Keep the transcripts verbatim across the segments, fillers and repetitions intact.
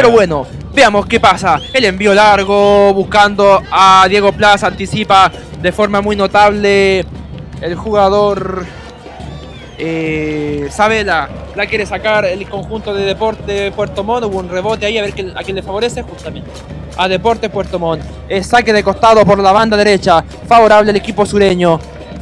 Pero bueno, veamos qué pasa. El envío largo, buscando a Diego Plaza, anticipa de forma muy notable el jugador eh, Sabela. La quiere sacar el conjunto de Deportes de Puerto Montt. Hubo un rebote ahí, a ver a quién le favorece, justamente a Deportes Puerto Montt. El saque de costado por la banda derecha, favorable al equipo sureño.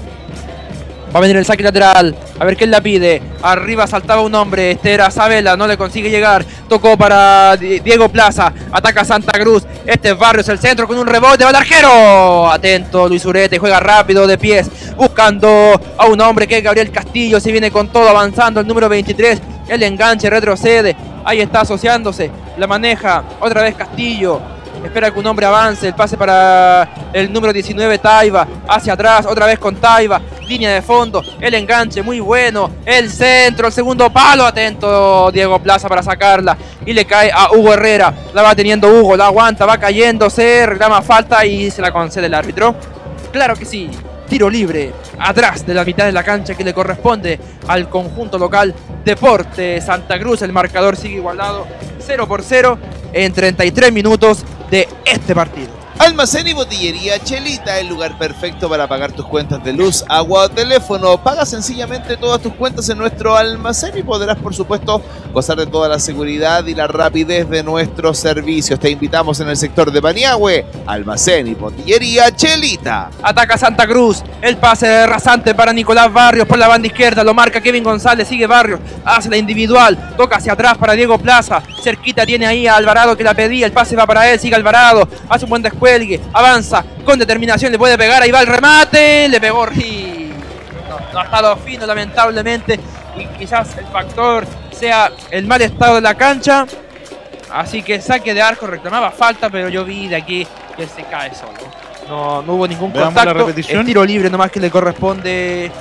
Va a venir el saque lateral, a ver quién la pide. Arriba saltaba un hombre, este era Sabela, no le consigue llegar. Tocó para Diego Plaza, ataca Santa Cruz. Este es Barrios, el centro con un rebote, va al arquero. Atento Luis Urete, juega rápido de pies, buscando a un hombre que es Gabriel Castillo. Se viene con todo, avanzando el número veintitrés. El enganche, retrocede, ahí está asociándose, la maneja otra vez Castillo. Espera que un hombre avance, el pase para el número diecinueve, Taiba, hacia atrás, otra vez con Taiba, línea de fondo, el enganche muy bueno, el centro, el segundo palo, atento Diego Plaza para sacarla, y le cae a Hugo Herrera, la va teniendo Hugo, la aguanta, va cayéndose, reclama falta y se la concede el árbitro. Claro que sí, tiro libre, atrás de la mitad de la cancha que le corresponde al conjunto local Deportes Santa Cruz. El marcador sigue igualado, cero por cero en treinta y tres minutos de este partido. Almacén y botillería Chelita, el lugar perfecto para pagar tus cuentas de luz, agua o teléfono. Paga sencillamente todas tus cuentas en nuestro almacén y podrás, por supuesto, gozar de toda la seguridad y la rapidez de nuestros servicios. Te invitamos en el sector de Paniagüe, Almacén y botillería Chelita. Ataca Santa Cruz, el pase rasante para Nicolás Barrios por la banda izquierda, lo marca Kevin González, sigue Barrios, hace la individual, toca hacia atrás para Diego Plaza, cerquita tiene ahí a Alvarado que la pedía, el pase va para él, sigue Alvarado, hace un buen descuelgue, avanza con determinación, le puede pegar, ahí va el remate, le pegó y no, no ha estado fino lamentablemente, y quizás el factor sea el mal estado de la cancha, así que saque de arco, reclamaba falta, pero yo vi de aquí que él se cae solo, no, no hubo ningún Veamos contacto, la repetición. es tiro libre nomás que le corresponde,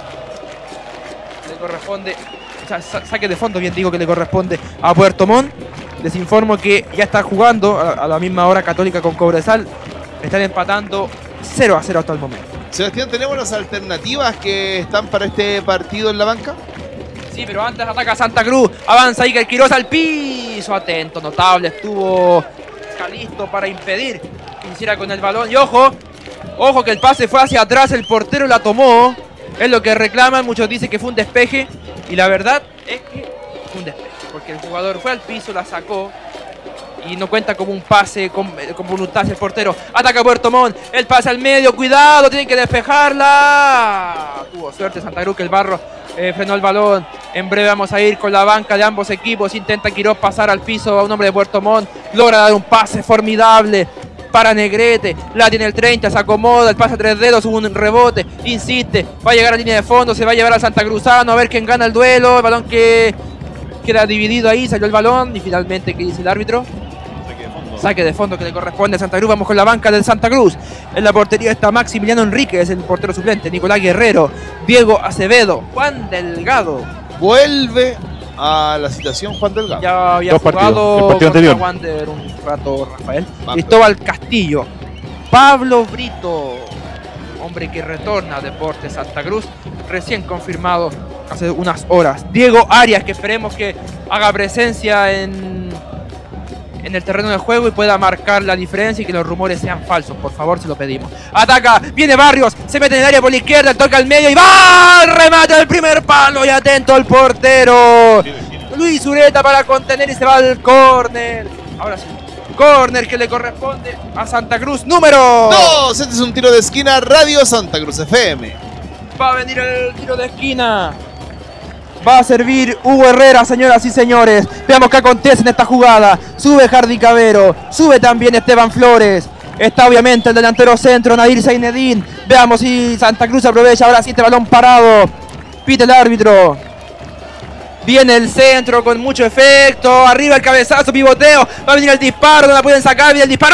le corresponde, o sea, saque de fondo, bien digo que le corresponde a Puerto Montt. Les informo que ya está jugando a, a la misma hora Católica con Cobresal. Están empatando cero a cero hasta el momento. Sebastián, ¿tenemos las alternativas que están para este partido en la banca? Sí, pero antes ataca Santa Cruz. Avanza Iker Quiroz al piso. Atento, notable. Estuvo Calisto para impedir que hiciera con el balón. Y ojo, ojo que el pase fue hacia atrás. El portero la tomó. Es lo que reclaman. Muchos dicen que fue un despeje. Y la verdad es que fue un despeje. Porque el jugador fue al piso, la sacó. Y no cuenta como un pase con, con voluntad el portero. Ataca Puerto Montt, el pase al medio, cuidado, tienen que despejarla. Tuvo suerte Santa Cruz que el Barro eh, frenó el balón. En breve vamos a ir con la banca de ambos equipos. Intenta Quiroz pasar al piso a un hombre de Puerto Montt. Logra dar un pase formidable para Negrete. La tiene el treinta, se acomoda, el pase a tres dedos, hubo un rebote, insiste, va a llegar a línea de fondo, se va a llevar al Santa Cruzano, a ver quién gana el duelo. El balón que queda dividido ahí, salió el balón y finalmente, ¿qué dice el árbitro? Saque de fondo que le corresponde a Santa Cruz. Vamos con la banca del Santa Cruz. En la portería está Maximiliano Enríquez, el portero suplente. Nicolás Guerrero, Diego Acevedo, Juan Delgado. Vuelve a la citación Juan Delgado. Ya había Dos jugado partidos, contra Wander un rato Rafael. Va, Cristóbal Castillo, Pablo Brito, hombre que retorna a Deportes Santa Cruz, recién confirmado hace unas horas. Diego Arias, que esperemos que haga presencia en en el terreno de juego y pueda marcar la diferencia y que los rumores sean falsos, por favor, se lo pedimos. Ataca, viene Barrios, se mete en el área por la izquierda, toca al medio y va, remata el primer palo y atento al portero Luis Ureta para contener y se va al córner. Ahora sí, córner que le corresponde a Santa Cruz, número dos. Este es un tiro de esquina, Radio Santa Cruz F M. Va a venir el tiro de esquina. Va a servir Hugo Herrera, señoras y señores. Veamos qué acontece en esta jugada. Sube Jardy Cabero, sube también Esteban Flores. Está obviamente el delantero centro, Nadir Zainedín. Veamos si Santa Cruz aprovecha ahora sí este balón parado. Pite el árbitro. Viene el centro con mucho efecto. Arriba el cabezazo, pivoteo. Va a venir el disparo, no la pueden sacar. Viene el disparo.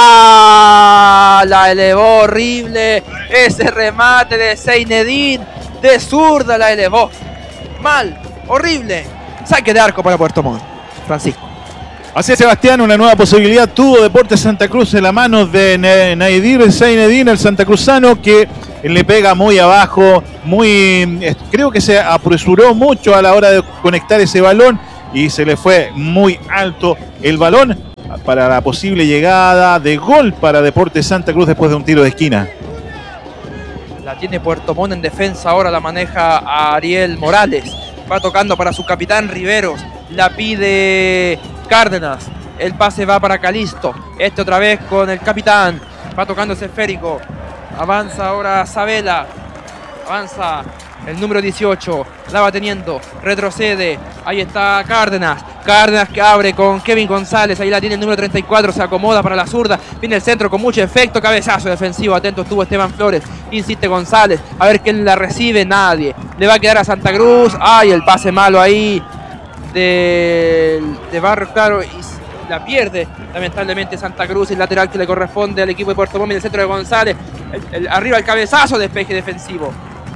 ¡Ah! La elevó horrible. Ese remate de Zainedín. De zurda la elevó. Mal, horrible. Saque de arco para Puerto Montt. Francisco. Así es, Sebastián, una nueva posibilidad tuvo Deportes Santa Cruz en la mano de Nadir Zainedín, el santacruzano, que le pega muy abajo, muy, creo que se apresuró mucho a la hora de conectar ese balón y se le fue muy alto el balón. para la posible llegada de gol para Deportes Santa Cruz después de un tiro de esquina. La tiene Puerto Montt en defensa, ahora la maneja a Ariel Morales. Va tocando para su capitán Riveros. La pide Cárdenas. El pase va para Calisto. Este otra vez con el capitán. Va tocando ese esférico. Avanza ahora Sabela. Avanza el número dieciocho. La va teniendo. Retrocede. Ahí está Cárdenas. Cárdenas que abre con Kevin González. Ahí la tiene el número treinta y cuatro. Se acomoda para la zurda. Viene el centro con mucho efecto. Cabezazo defensivo. Atento estuvo Esteban Flores. Insiste González. A ver quién la recibe. Nadie. Le va a quedar a Santa Cruz. Ay, el pase malo ahí de, de Barrio, claro. Y la pierde lamentablemente Santa Cruz, el lateral que le corresponde al equipo de Puerto Montt, en el centro de González, el, el, arriba el cabezazo, despeje defensivo,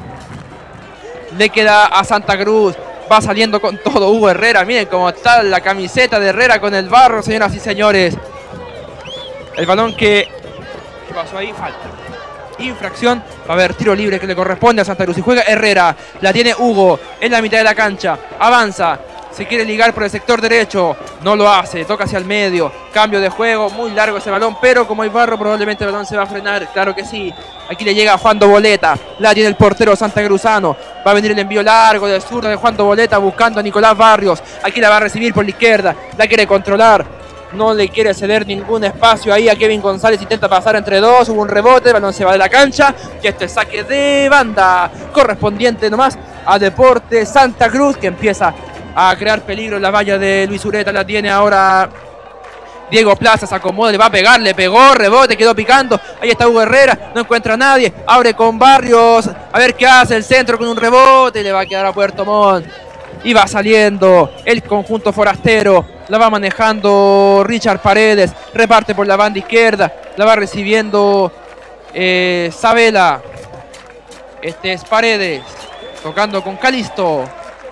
le queda a Santa Cruz, va saliendo con todo Hugo Herrera, miren cómo está la camiseta de Herrera con el barro, señoras y señores, el balón que, ¿qué pasó ahí? Falta, infracción, va a haber tiro libre que le corresponde a Santa Cruz y juega Herrera, la tiene Hugo en la mitad de la cancha, avanza, se quiere ligar por el sector derecho, no lo hace, toca hacia el medio, cambio de juego, muy largo ese balón, pero como hay barro probablemente el balón se va a frenar, claro que sí. Aquí le llega a Juan Doboleta, la tiene el portero santacruzano, va a venir el envío largo del zurdo de Juan Doboleta buscando a Nicolás Barrios, aquí la va a recibir por la izquierda, la quiere controlar, no le quiere ceder ningún espacio ahí a Kevin González, intenta pasar entre dos, hubo un rebote, el balón se va de la cancha y este saque de banda correspondiente nomás a Deportes Santa Cruz, que empieza a crear peligro en la valla de Luis Ureta. La tiene ahora Diego Plaza, se acomoda, le va a pegar, le pegó, rebote, quedó picando, ahí está Hugo Herrera, no encuentra a nadie, abre con Barrios, a ver qué hace, el centro con un rebote, le va a quedar a Puerto Montt, y va saliendo el conjunto forastero, la va manejando Richard Paredes, reparte por la banda izquierda, la va recibiendo eh, Sabela, este es Paredes, tocando con Calisto,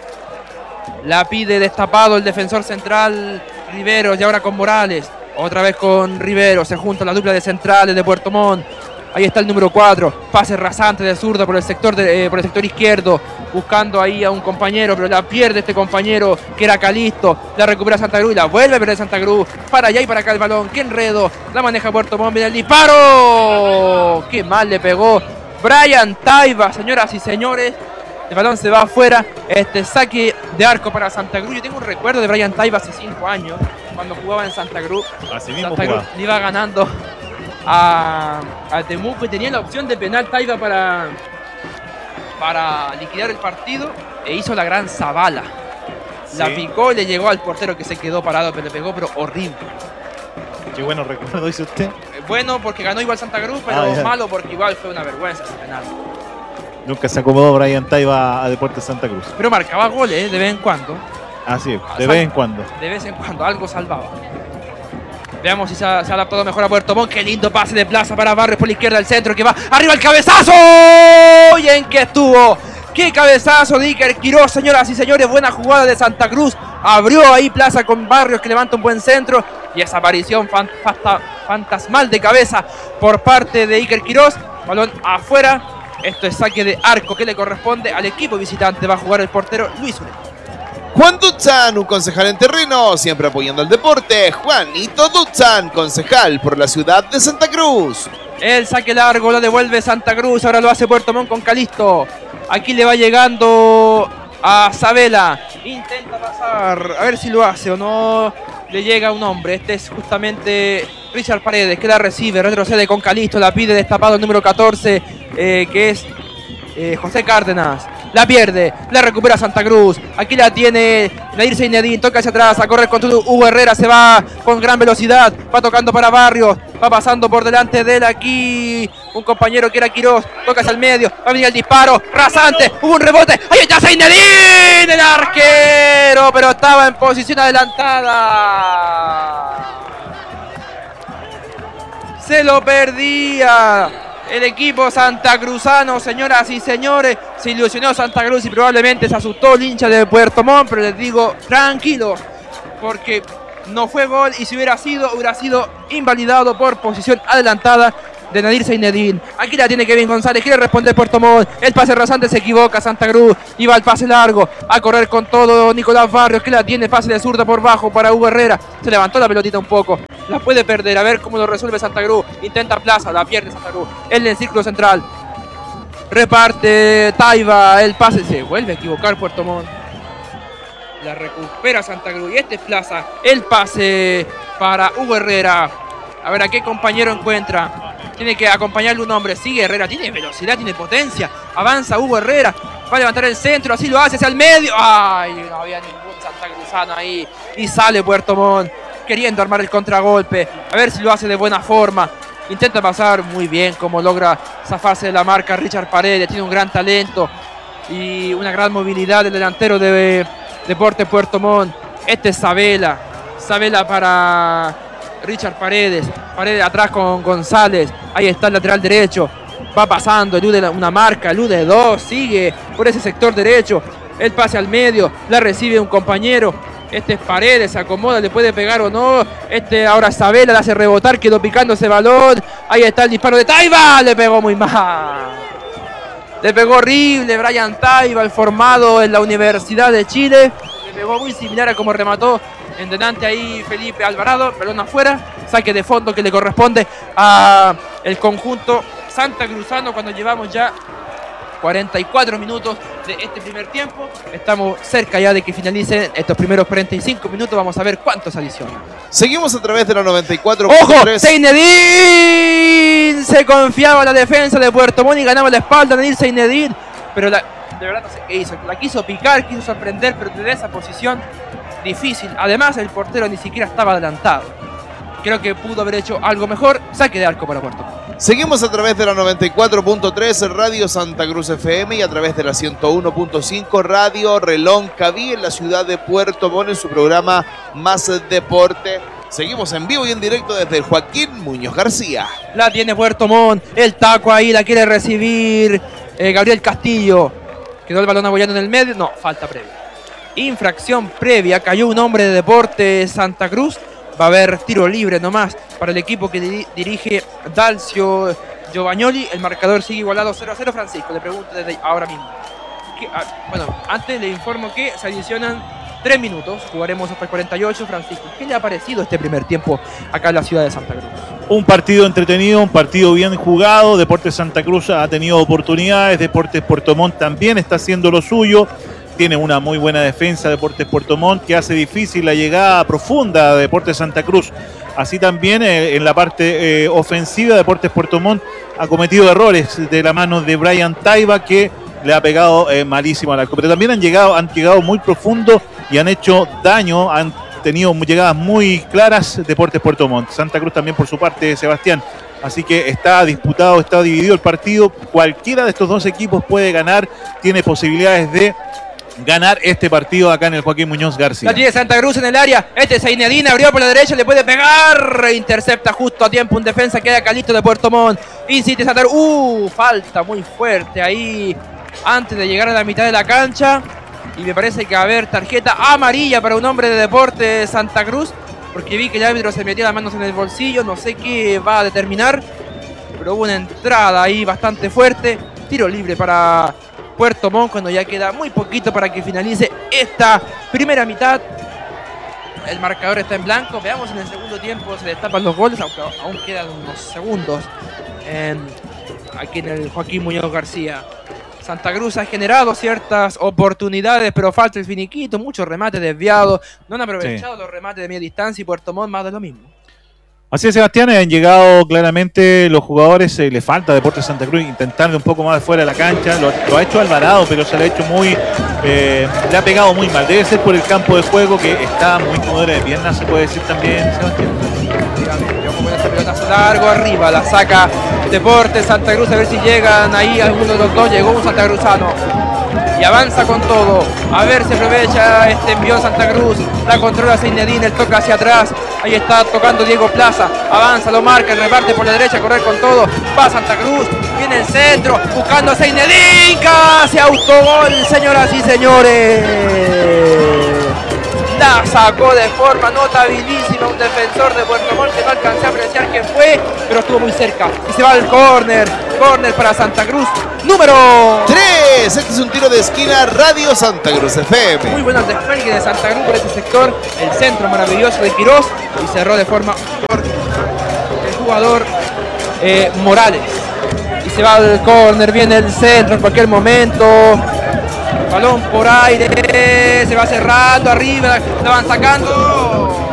la pide destapado el defensor central Riveros y ahora con Morales, otra vez con Riveros, se junta la dupla de centrales de Puerto Montt, ahí está el número cuatro, pase rasante de zurda por el sector de, eh, por el sector izquierdo, buscando ahí a un compañero, pero la pierde este compañero que era Calisto, la recupera Santa Cruz y la vuelve a perder Santa Cruz, para allá y para acá el balón, qué enredo, la maneja Puerto Montt, viene el disparo, qué mal le pegó Brian Taiba, señoras y señores. El balón se va afuera, este saque de arco para Santa Cruz. Yo tengo un recuerdo de Brian Taiba hace cinco años, cuando jugaba en Santa Cruz. Así mismo Santa jugaba. Cruz le iba ganando a, a Temuco y tenía la opción de penal Taiba para, para liquidar el partido e hizo la gran Zabala. Sí. La picó y le llegó al portero que se quedó parado, pero le pegó, pero horrible. Qué bueno recuerdo, dice usted. Bueno porque ganó igual Santa Cruz, pero Ah, malo porque igual fue una vergüenza ese penal. Nunca se acomodó Brian Taiba a Deportes Santa Cruz. Pero marcaba goles ¿eh? de vez en cuando. Así es, de Sal- vez en cuando. De vez en cuando, algo salvaba. Veamos si se ha, se ha adaptado mejor a Puerto Montt. Qué lindo pase de Plaza para Barrios por la izquierda del centro que va arriba el cabezazo. ¿Y en qué estuvo? ¡Qué cabezazo de Iker Quiroz, señoras y señores! Buena jugada de Santa Cruz. Abrió ahí Plaza con Barrios que levanta un buen centro. Y esa aparición fan- fanta- fantasmal de cabeza por parte de Iker Quiroz. Balón afuera. Esto es saque de arco que le corresponde al equipo visitante. Va a jugar el portero Luis Ureta. Juan Dutzan, un concejal en terreno, siempre apoyando al deporte. Juanito Dutzan, concejal por la ciudad de Santa Cruz. El saque largo lo devuelve Santa Cruz. Ahora lo hace Puerto Montt con Calisto. Aquí le va llegando a Sabela. Intenta pasar. A ver si lo hace o no. Le llega un hombre. Este es justamente Richard Paredes que la recibe. Retrocede con Calisto. La pide destapado el número catorce. Eh, que es eh, José Cárdenas. La pierde, la recupera Santa Cruz. Aquí la tiene Nadir Seinedín, toca hacia atrás, a correr con todo. Hugo Herrera se va con gran velocidad, va tocando para Barrios, va pasando por delante de él aquí un compañero que era Quiroz, toca hacia el medio, va a venir el disparo, rasante, hubo un rebote, ahí está Seinedín, el arquero, pero estaba en posición adelantada. Se lo perdía. El equipo santacruzano, señoras y señores, se ilusionó Santa Cruz y probablemente se asustó el hincha de Puerto Montt, pero les digo, tranquilos, porque no fue gol y si hubiera sido, hubiera sido invalidado por posición adelantada de Nadir Seinedín. Aquí la tiene Kevin González, quiere responder Puerto Montt, el pase rasante se equivoca, Santa Cruz, iba al pase largo, a correr con todo Nicolás Barrios, que la tiene, pase de zurda por bajo para Hugo Herrera, se levantó la pelotita un poco, La puede perder, a ver cómo lo resuelve Santa Cruz. Intenta Plaza, la pierde Santa Cruz. Él en el círculo central. Reparte Taiba, el pase se vuelve a equivocar Puerto Montt. La recupera Santa Cruz y este es Plaza. El pase para Hugo Herrera. A ver a qué compañero encuentra. Tiene que acompañarle un hombre. Sigue Herrera, tiene velocidad, tiene potencia. Avanza Hugo Herrera. Va a levantar el centro, así lo hace hacia el medio. Ay, no había ningún santacruzano ahí. Y sale Puerto Montt queriendo armar el contragolpe. A ver si lo hace de buena forma. Intenta pasar muy bien, como logra zafarse de la marca Richard Paredes. Tiene un gran talento y una gran movilidad del delantero de Deportes Puerto Montt. Este es Sabela. Sabela para Richard Paredes. Paredes atrás con González. Ahí está el lateral derecho. Va pasando, elude una marca, elude dos. Sigue por ese sector derecho. El pase al medio. La recibe un compañero. Este es Paredes, se acomoda, le puede pegar o no. Este ahora Sabela la hace rebotar, quedó picando ese balón. Ahí está el disparo de Taiba, le pegó muy mal. Le pegó horrible Brian Taiba, el formado en la Universidad de Chile. Le pegó muy similar a como remató en delante ahí Felipe Alvarado. Balón afuera, saque de fondo que le corresponde a el conjunto santacruzano cuando llevamos ya cuarenta y cuatro minutos de este primer tiempo. Estamos cerca ya de que finalicen estos primeros cuarenta y cinco minutos. Vamos a ver cuántos adicionan. Seguimos a través de la noventa y cuatro. ¡Ojo! Seinedin se confiaba en la defensa de Puerto Montt y ganaba la espalda de Seinedin, pero la, de verdad no sé qué hizo. La quiso picar, quiso sorprender, pero desde esa posición difícil. Además, el portero ni siquiera estaba adelantado. Creo que pudo haber hecho algo mejor. Saque de arco para Puerto Montt. Seguimos a través de la noventa y cuatro punto tres Radio Santa Cruz F M y a través de la ciento uno punto cinco Radio Relón Caví en la ciudad de Puerto Montt en su programa Más Deporte. Seguimos en vivo y en directo desde el Joaquín Muñoz García. La tiene Puerto Montt, el taco ahí, la quiere recibir eh, Gabriel Castillo. Quedó el balón abollando en el medio, no, falta previa. Infracción previa, cayó un hombre de Deportes Santa Cruz. Va a haber tiro libre nomás para el equipo que di dirige Dalcio Giovagnoli. El marcador sigue igualado cero a cero. Francisco, le pregunto desde ahora mismo. ¿Qué, ah, bueno, antes le informo que se adicionan tres minutos. Jugaremos hasta el cuarenta y ocho. Francisco, ¿qué le ha parecido este primer tiempo acá en la ciudad de Santa Cruz? Un partido entretenido, un partido bien jugado. Deportes Santa Cruz ha tenido oportunidades. Deportes Puerto Montt también está haciendo lo suyo. Tiene una muy buena defensa Deportes Puerto Montt que hace difícil la llegada profunda de Deportes Santa Cruz. Así también eh, en la parte eh, ofensiva Deportes Puerto Montt ha cometido errores de la mano de Brian Taiba que le ha pegado eh, malísimo al arco. Pero también han llegado, han llegado muy profundo y han hecho daño, han tenido llegadas muy claras Deportes Puerto Montt. Santa Cruz también por su parte, Sebastián. Así que está disputado, está dividido el partido. Cualquiera de estos dos equipos puede ganar, tiene posibilidades de ganar este partido acá en el Joaquín Muñoz García. La tiene Santa Cruz en el área. Este es Seinedin, abrió por la derecha, le puede pegar. Intercepta justo a tiempo un defensa que era Calixto de Puerto Montt. Insiste Santa Cruz. Uh, falta muy fuerte ahí antes de llegar a la mitad de la cancha. Y me parece que va a haber tarjeta amarilla para un hombre de Deportes Santa Cruz. Porque vi que el árbitro se metía las manos en el bolsillo. No sé qué va a determinar. Pero hubo una entrada ahí bastante fuerte. Tiro libre para Puerto Montt cuando ya queda muy poquito para que finalice esta primera mitad. El marcador está en blanco. Veamos en el segundo tiempo se destapan los goles, aunque aún quedan unos segundos en, aquí en el Joaquín Muñoz García. Santa Cruz ha generado ciertas oportunidades, pero falta el finiquito, muchos remates desviados. No han aprovechado sí. los remates de media distancia y Puerto Montt más de lo mismo. Así es, Sebastián, han llegado claramente los jugadores, eh, le falta a Deportes Santa Cruz intentar de un poco más de fuera de la cancha, lo, lo ha hecho Alvarado, pero se le ha hecho muy, eh, le ha pegado muy mal, debe ser por el campo de juego que está muy comodera de piernas, se puede decir también, Sebastián. Como ese pelotazo largo arriba, la saca Deportes Santa Cruz, a ver si llegan ahí algunos de los dos, llegó un santacruzano. Y avanza con todo, a ver si aprovecha este envío Santa Cruz, la controla Seinedin, el toca hacia atrás, ahí está tocando Diego Plaza, avanza, lo marca, el reparte por la derecha, correr con todo, va Santa Cruz, viene el centro, buscando a Seinedin, casi autogol, señoras y señores. La sacó de forma notabilísima un defensor de Puerto Montt que no alcancé a apreciar quién fue, pero estuvo muy cerca. Y se va al córner. Córner para Santa Cruz. Número tres. Este es un tiro de esquina Radio Santa Cruz F M. Muy buenos despliegues de Santa Cruz por este sector. El centro maravilloso de Quirós. Y cerró de forma el jugador eh, Morales. Y se va al córner. Viene el centro en cualquier momento. Balón por aire, se va cerrando arriba, la van sacando.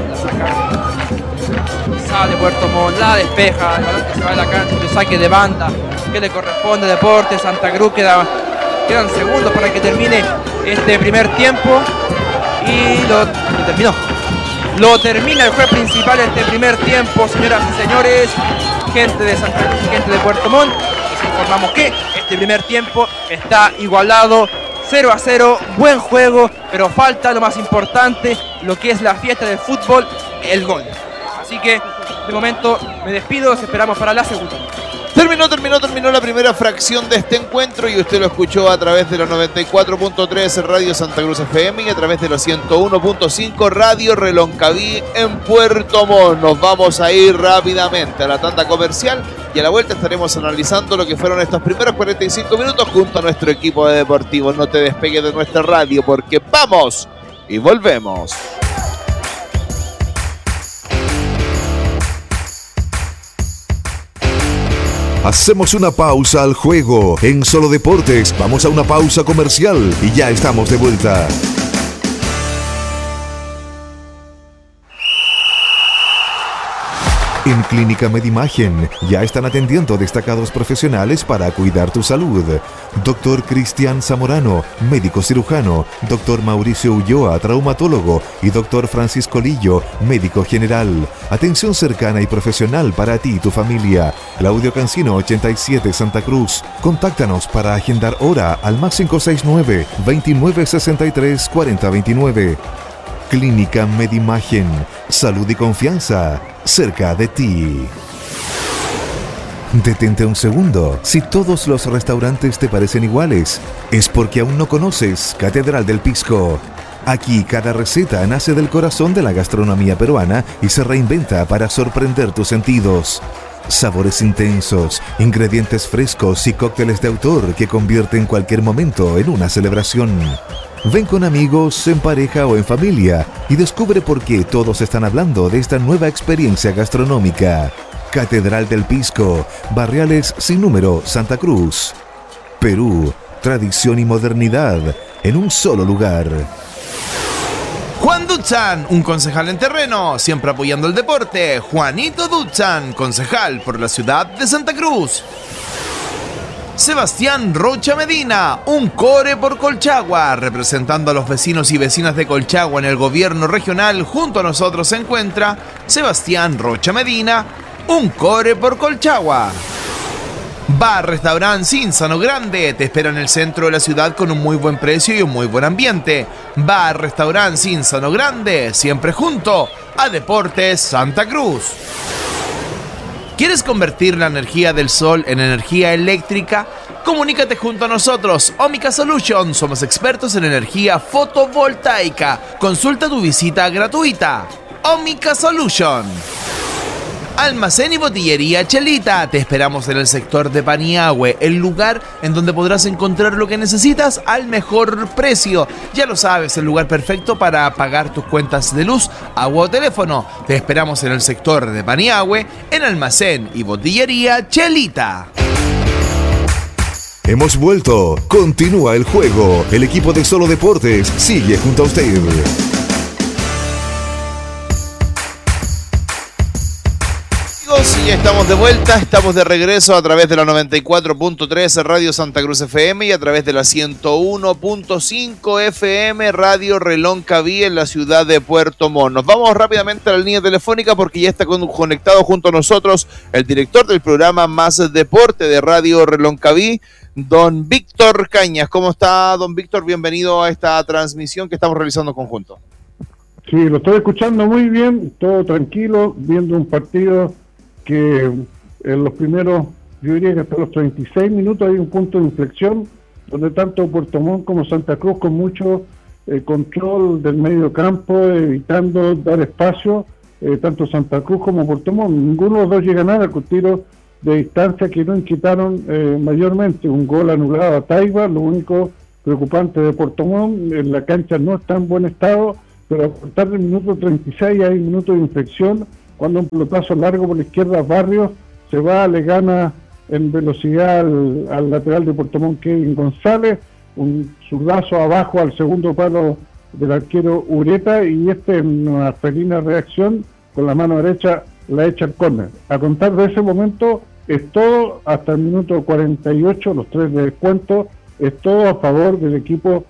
Sale Puerto Montt, la despeja, el balón que se va de la cancha, el saque de banda que le corresponde a Deportes Santa Cruz. Queda, quedan segundos para que termine este primer tiempo. Y lo, lo terminó. Lo termina el juez principal de este primer tiempo, señoras y señores, gente de Santa Cruz y gente de Puerto Montt. Les informamos que este primer tiempo está igualado cero a cero, buen juego, pero falta lo más importante, lo que es la fiesta del fútbol, el gol. Así que de momento me despido, los esperamos para la segunda. Terminó, terminó, terminó la primera fracción de este encuentro y usted lo escuchó a través de los noventa y cuatro punto tres Radio Santa Cruz F M y a través de los ciento uno punto cinco Radio Reloncaví en Puerto Montt. Nos vamos a ir rápidamente a la tanda comercial y a la vuelta estaremos analizando lo que fueron estos primeros cuarenta y cinco minutos junto a nuestro equipo de deportivos. No te despegues de nuestra radio porque vamos y volvemos. Hacemos una pausa al juego en Solo Deportes. Vamos a una pausa comercial y ya estamos de vuelta. En Clínica Medimagen ya están atendiendo destacados profesionales para cuidar tu salud. Doctor Cristian Zamorano, médico cirujano. Doctor Mauricio Ulloa, traumatólogo. Y Doctor Francisco Lillo, médico general. Atención cercana y profesional para ti y tu familia. Claudio Cancino ochenta y siete, Santa Cruz. Contáctanos para agendar hora al más cinco seis nueve, veintinueve sesenta y tres, cuarenta veintinueve. Clínica Medimagen. Salud y confianza cerca de ti. Detente un segundo. Si todos los restaurantes te parecen iguales, es porque aún no conoces Catedral del Pisco. Aquí cada receta nace del corazón de la gastronomía peruana y se reinventa para sorprender tus sentidos. Sabores intensos, ingredientes frescos y cócteles de autor que convierten cualquier momento en una celebración. Ven con amigos, en pareja o en familia y descubre por qué todos están hablando de esta nueva experiencia gastronómica. Catedral del Pisco, Barriales Sin Número, Santa Cruz. Perú, tradición y modernidad en un solo lugar. Juan Dutzan, un concejal en terreno, siempre apoyando el deporte. Juanito Dutzan, concejal por la ciudad de Santa Cruz. Sebastián Rocha Medina, un core por Colchagua, representando a los vecinos y vecinas de Colchagua en el gobierno regional. Junto a nosotros se encuentra Sebastián Rocha Medina, un core por Colchagua. Bar Restaurant Cinzano Grande te espera en el centro de la ciudad con un muy buen precio y un muy buen ambiente. Bar Restaurant Cinzano Grande, siempre junto a Deportes Santa Cruz. ¿Quieres convertir la energía del sol en energía eléctrica? Comunícate junto a nosotros, Omica Solution. Somos expertos en energía fotovoltaica. Consulta tu visita gratuita. Omica Solution. Almacén y botillería Chelita. Te esperamos en el sector de Paniagüe, el lugar en donde podrás encontrar lo que necesitas al mejor precio. Ya lo sabes, el lugar perfecto para pagar tus cuentas de luz, agua o teléfono. Te esperamos en el sector de Paniagüe, en Almacén y botillería Chelita. Hemos vuelto. Continúa el juego. El equipo de Solo Deportes sigue junto a usted. Y ya estamos de vuelta, estamos de regreso a través de la noventa y cuatro punto tres Radio Santa Cruz F M y a través de la ciento uno punto cinco F M Radio Reloncaví en la ciudad de Puerto Montt. Nos vamos rápidamente a la línea telefónica porque ya está conectado junto a nosotros el director del programa Más Deporte de Radio Reloncaví, don Víctor Cañas. ¿Cómo está, don Víctor? Bienvenido a esta transmisión que estamos realizando en conjunto. Sí, lo estoy escuchando muy bien, todo tranquilo, viendo un partido que en los primeros, yo diría que hasta los treinta y seis minutos hay un punto de inflexión donde tanto Puerto Montt como Santa Cruz con mucho eh, control del medio campo, evitando dar espacio, eh, tanto Santa Cruz como Puerto Montt. Ninguno de los dos llega a nada con tiros de distancia que no inquietaron eh, mayormente. Un gol anulado a Taiba, lo único preocupante de Puerto Montt. En la cancha no está en buen estado, pero a contar del minuto treinta y seis hay un minuto de inflexión, cuando un pelotazo largo por la izquierda, Barrios se va, le gana en velocidad al, al lateral de Puerto Montt, Kevin González, un zurdazo abajo al segundo palo del arquero Ureta, y este en una felina reacción con la mano derecha la echa al córner. A contar de ese momento es todo, hasta el minuto cuarenta y ocho, los tres de descuento, es todo a favor del equipo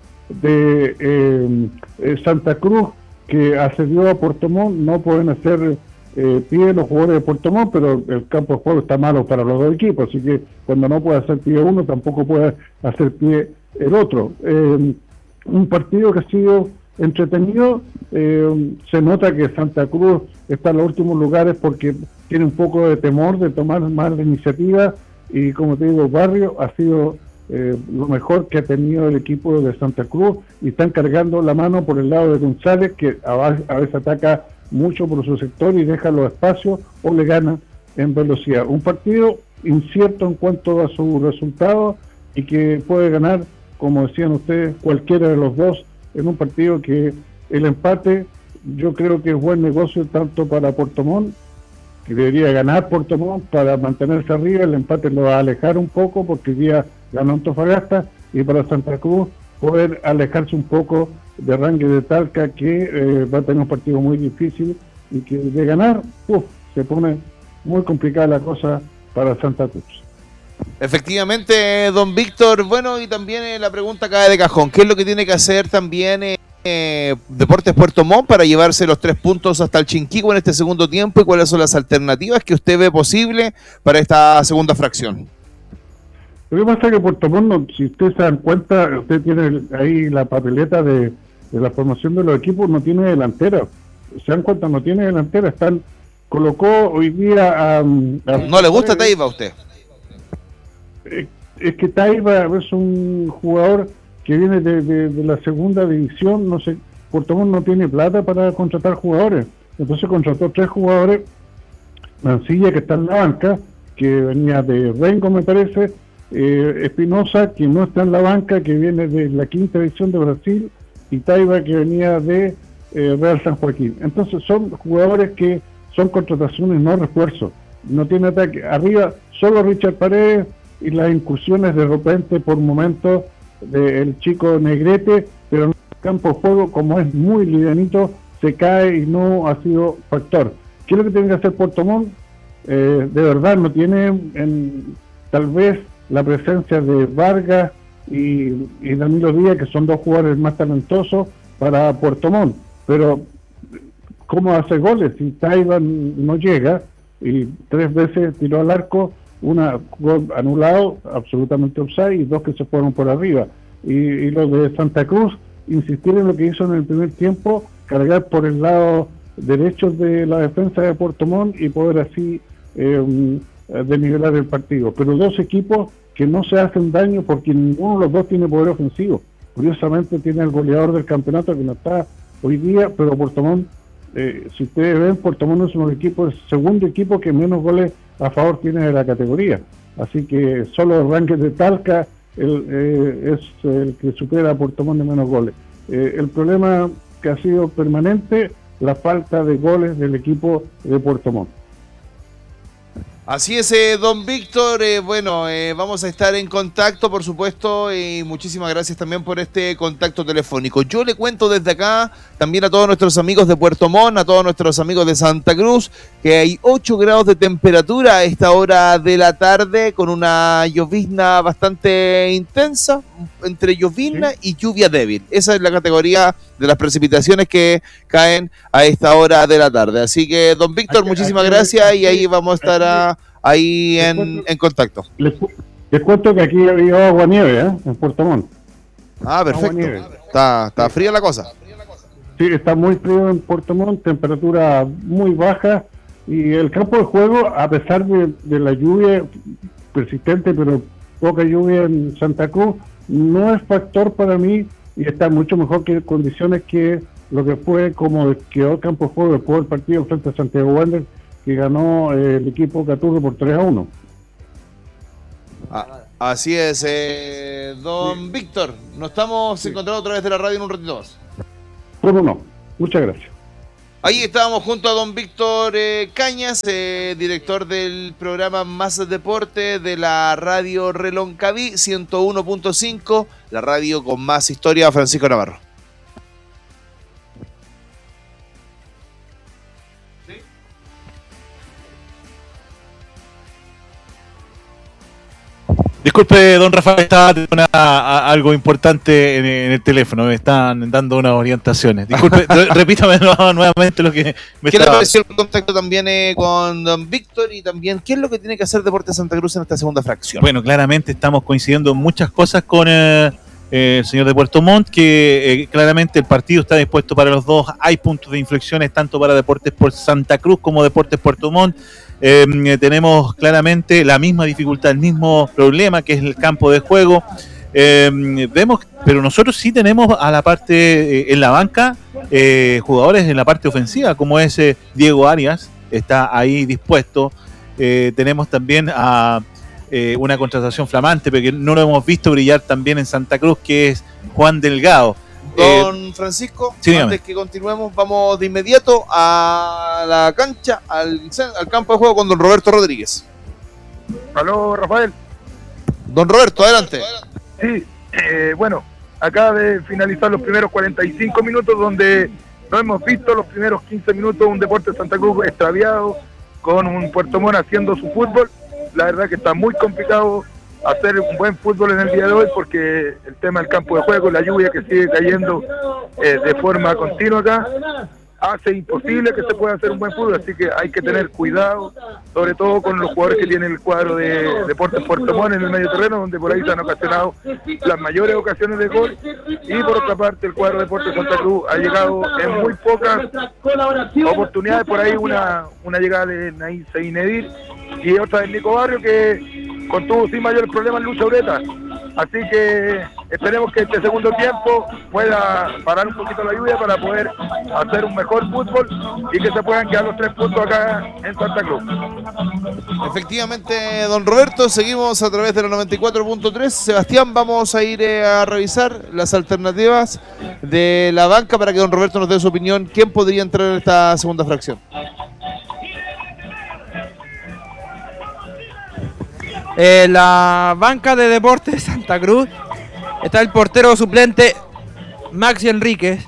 de eh, eh, Santa Cruz, que accedió a Puerto Montt. No pueden hacer eh, pie los jugadores de Puerto Montt, pero el campo de juego está malo para los dos equipos, así que cuando no puede hacer pie uno, tampoco puede hacer pie el otro. Eh, un partido que ha sido entretenido. Eh, se nota que Santa Cruz está en los últimos lugares porque tiene un poco de temor de tomar más la iniciativa, y como te digo, Barrio ha sido eh, lo mejor que ha tenido el equipo de Santa Cruz, y están cargando la mano por el lado de González, que a, a veces ataca mucho por su sector y deja los espacios o le gana en velocidad. Un partido incierto en cuanto a su resultado, y que puede ganar, como decían ustedes, cualquiera de los dos, en un partido que el empate yo creo que es buen negocio tanto para Puerto Montt, que debería ganar Puerto Montt para mantenerse arriba. El empate lo va a alejar un poco porque hoy día ganó Antofagasta, y para Santa Cruz poder alejarse un poco de Rangers de Talca, que eh, va a tener un partido muy difícil, y que de ganar, uf, se pone muy complicada la cosa para Santa Cruz. Efectivamente, don Víctor. Bueno, y también eh, la pregunta cae de cajón: ¿qué es lo que tiene que hacer también eh, eh, Deportes Puerto Montt para llevarse los tres puntos hasta el Chinquico en este segundo tiempo, y cuáles son las alternativas que usted ve posible para esta segunda fracción? Lo que pasa es que Puerto Montt, no, si ustedes se dan cuenta, usted tiene ahí la papeleta de, de la formación de los equipos, no tiene delantera. Se dan cuenta, no tiene delantera. Están colocó hoy día a... a ¿No le gusta Taiba a usted? Es que Taiba es un jugador que viene de, de, de la segunda división. No sé, Puerto Montt no tiene plata para contratar jugadores, entonces contrató tres jugadores. Mancilla, que está en la banca, que venía de Rengo, me parece, eh, Espinosa, que no está en la banca, que viene de la quinta división de Brasil, y Taiba, que venía de eh, Real San Joaquín. Entonces son jugadores que son contrataciones, no refuerzos. No tiene ataque arriba, solo Richard Paredes y las incursiones de repente por momentos del chico Negrete, pero en el campo de juego, como es muy livianito, se cae y no ha sido factor. ¿Qué es lo que tiene que hacer Puerto Montt? Eh, de verdad no tiene en, tal vez la presencia de Vargas y, y Danilo Díaz, que son dos jugadores más talentosos para Puerto Montt, pero ¿cómo hace goles si Taiba no llega? Y tres veces tiró al arco, una gol anulado, absolutamente offside, y dos que se fueron por arriba. Y, y los de Santa Cruz, insistir en lo que hizo en el primer tiempo, cargar por el lado derecho de la defensa de Puerto Montt y poder así eh, desnivelar el partido. Pero dos equipos que no se hacen daño porque ninguno de los dos tiene poder ofensivo. Curiosamente tiene el goleador del campeonato que no está hoy día, pero Puerto Montt, eh, si ustedes ven, Puerto Montt es uno de los equipos, el segundo equipo que menos goles a favor tiene de la categoría. Así que solo el Rangers de Talca el, eh, es el que supera a Puerto Montt de menos goles. Eh, el problema que ha sido permanente, la falta de goles del equipo de Puerto Montt. Así es, eh, don Víctor. Eh, bueno, eh, vamos a estar en contacto, por supuesto, y muchísimas gracias también por este contacto telefónico. Yo le cuento desde acá también a todos nuestros amigos de Puerto Montt, a todos nuestros amigos de Santa Cruz, que hay ocho grados de temperatura a esta hora de la tarde, con una llovizna bastante intensa, entre llovizna y lluvia débil. Esa es la categoría de las precipitaciones que caen a esta hora de la tarde. Así que, don Víctor, aquí, muchísimas aquí, gracias aquí, y ahí vamos a estar a, ahí en, cuento, en contacto. Les, les cuento que aquí había agua nieve, ¿eh? En Puerto Montt. Ah, perfecto. Está, está sí. fría la cosa. Sí, está muy frío en Puerto Montt, temperatura muy baja, y el campo de juego, a pesar de, de la lluvia persistente, pero poca lluvia en Santa Cruz, no es factor para mí y está mucho mejor que condiciones que lo que fue como quedó el campo de juego después del partido frente a Santiago Wander, que ganó eh, el equipo Caturro por tres a uno. Ah, así es, eh, don sí. Víctor, nos estamos sí. encontrando otra vez de la radio en un ratito más. ¿Cómo no? Muchas gracias. Ahí estábamos junto a don Víctor eh, Cañas, eh, director del programa Más Deporte de la radio Reloncaví ciento uno punto cinco, la radio con más historia. Francisco Navarro. Disculpe, don Rafael, está una, a, algo importante en, en el teléfono, me están dando unas orientaciones. Disculpe, repítame nuevamente lo que me ¿Qué estaba... le pareció el contacto también eh, con don Víctor y también qué es lo que tiene que hacer Deportes Santa Cruz en esta segunda fracción? Bueno, claramente estamos coincidiendo en muchas cosas con eh, eh, el señor de Puerto Montt, que eh, claramente el partido está dispuesto para los dos, hay puntos de inflexiones tanto para Deportes por Santa Cruz como Deportes Puerto Montt. Eh, tenemos claramente la misma dificultad, el mismo problema que es el campo de juego. Eh, vemos, pero nosotros sí tenemos a la parte, eh, en la banca, eh, jugadores en la parte ofensiva, como es eh, Diego Arias, está ahí dispuesto. Eh, tenemos también a eh, una contratación flamante, pero que no lo hemos visto brillar también en Santa Cruz, que es Juan Delgado. Don eh, Francisco, sí, antes que continuemos, vamos de inmediato a la cancha, al, al campo de juego con don Roberto Rodríguez. Aló, Rafael. Don Roberto, adelante. Sí, eh, bueno, acaba de finalizar los primeros cuarenta y cinco minutos, donde no hemos visto los primeros quince minutos un Deportes Santa Cruz extraviado, con un Puerto Montt haciendo su fútbol. La verdad que está muy complicado hacer un buen fútbol en el día de hoy, porque el tema del campo de juego, la lluvia que sigue cayendo eh, de forma continua acá, hace imposible que se pueda hacer un buen fútbol, así que hay que tener cuidado, sobre todo con los jugadores que tienen el cuadro de Deportes Puerto Montt en el medio terreno, donde por ahí se han ocasionado las mayores ocasiones de gol, y por otra parte el cuadro de Deportes Santa Cruz ha llegado en muy pocas oportunidades, por ahí una, una llegada de Naí Seinedir y otra de Nico Barrio, que contuvo sin mayores problemas Lucha Ureta. Así que esperemos que este segundo tiempo pueda parar un poquito la lluvia para poder hacer un mejor fútbol y que se puedan quedar los tres puntos acá en Santa Cruz. Efectivamente, don Roberto, seguimos a través de la noventa y cuatro punto tres. Sebastián, vamos a ir eh, a revisar las alternativas de la banca para que don Roberto nos dé su opinión. ¿Quién podría entrar en esta segunda fracción? En eh, la banca de Deportes Santa Cruz está el portero suplente Maxi Enríquez,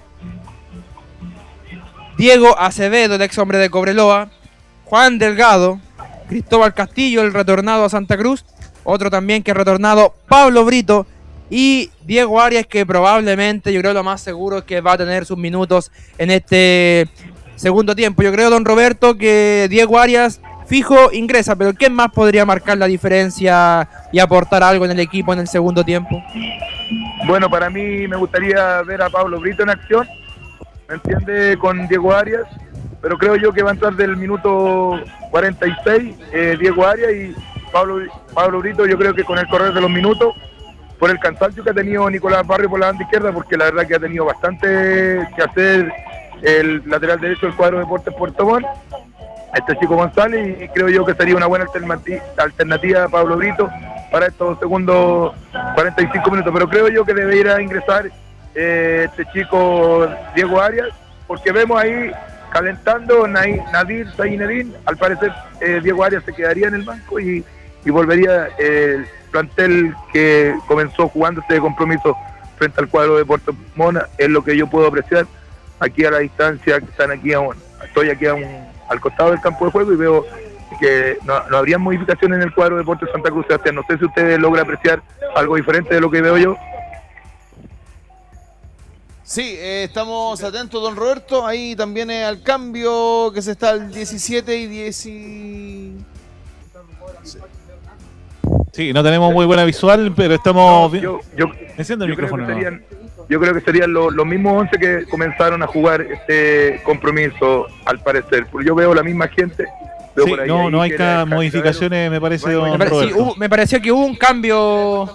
Diego Acevedo, el ex hombre de Cobreloa, Juan Delgado, Cristóbal Castillo, el retornado a Santa Cruz, otro también que ha retornado, Pablo Brito, y Diego Arias, que probablemente, yo creo lo más seguro es que va a tener sus minutos en este segundo tiempo. Yo creo, don Roberto, que Diego Arias fijo ingresa, pero ¿quién más podría marcar la diferencia y aportar algo en el equipo en el segundo tiempo? Bueno, para mí me gustaría ver a Pablo Brito en acción, ¿me entiende? Con Diego Arias, pero creo yo que va a entrar del minuto cuarenta y seis eh, Diego Arias y Pablo, Pablo Brito. Yo creo que con el correr de los minutos, por el cansancio que ha tenido Nicolás Barrio por la banda izquierda, porque la verdad que ha tenido bastante que hacer el lateral derecho del cuadro de Deportes Puerto Montt, este chico González, y creo yo que sería una buena alternativa, alternativa a Pablo Brito para estos segundos cuarenta y cinco minutos, pero creo yo que debería ingresar eh, este chico Diego Arias, porque vemos ahí calentando Nadir Sainedín. Al parecer eh, Diego Arias se quedaría en el banco y, y volvería eh, el plantel que comenzó jugando este compromiso frente al cuadro de Puerto Montt, es lo que yo puedo apreciar aquí a la distancia que están aquí aún. Estoy aquí a un al costado del campo de juego y veo que no, no habría modificaciones en el cuadro de Deportes Santa Cruz. Sebastián, no sé si usted logra apreciar algo diferente de lo que veo yo. Sí, eh, estamos atentos, don Roberto. Ahí también eh, al cambio que se está al diecisiete y diez. Sí, no tenemos muy buena visual, pero estamos... No, yo, yo, Enciendo el yo micrófono. Creo que serían, yo creo que serían los, los mismos once que comenzaron a jugar este compromiso, al parecer. Porque yo veo la misma gente. Veo Sí, por ahí, no, ahí no hay que era modificaciones, me parece, no don me, pare, sí, Roberto. hubo, me pareció que hubo un cambio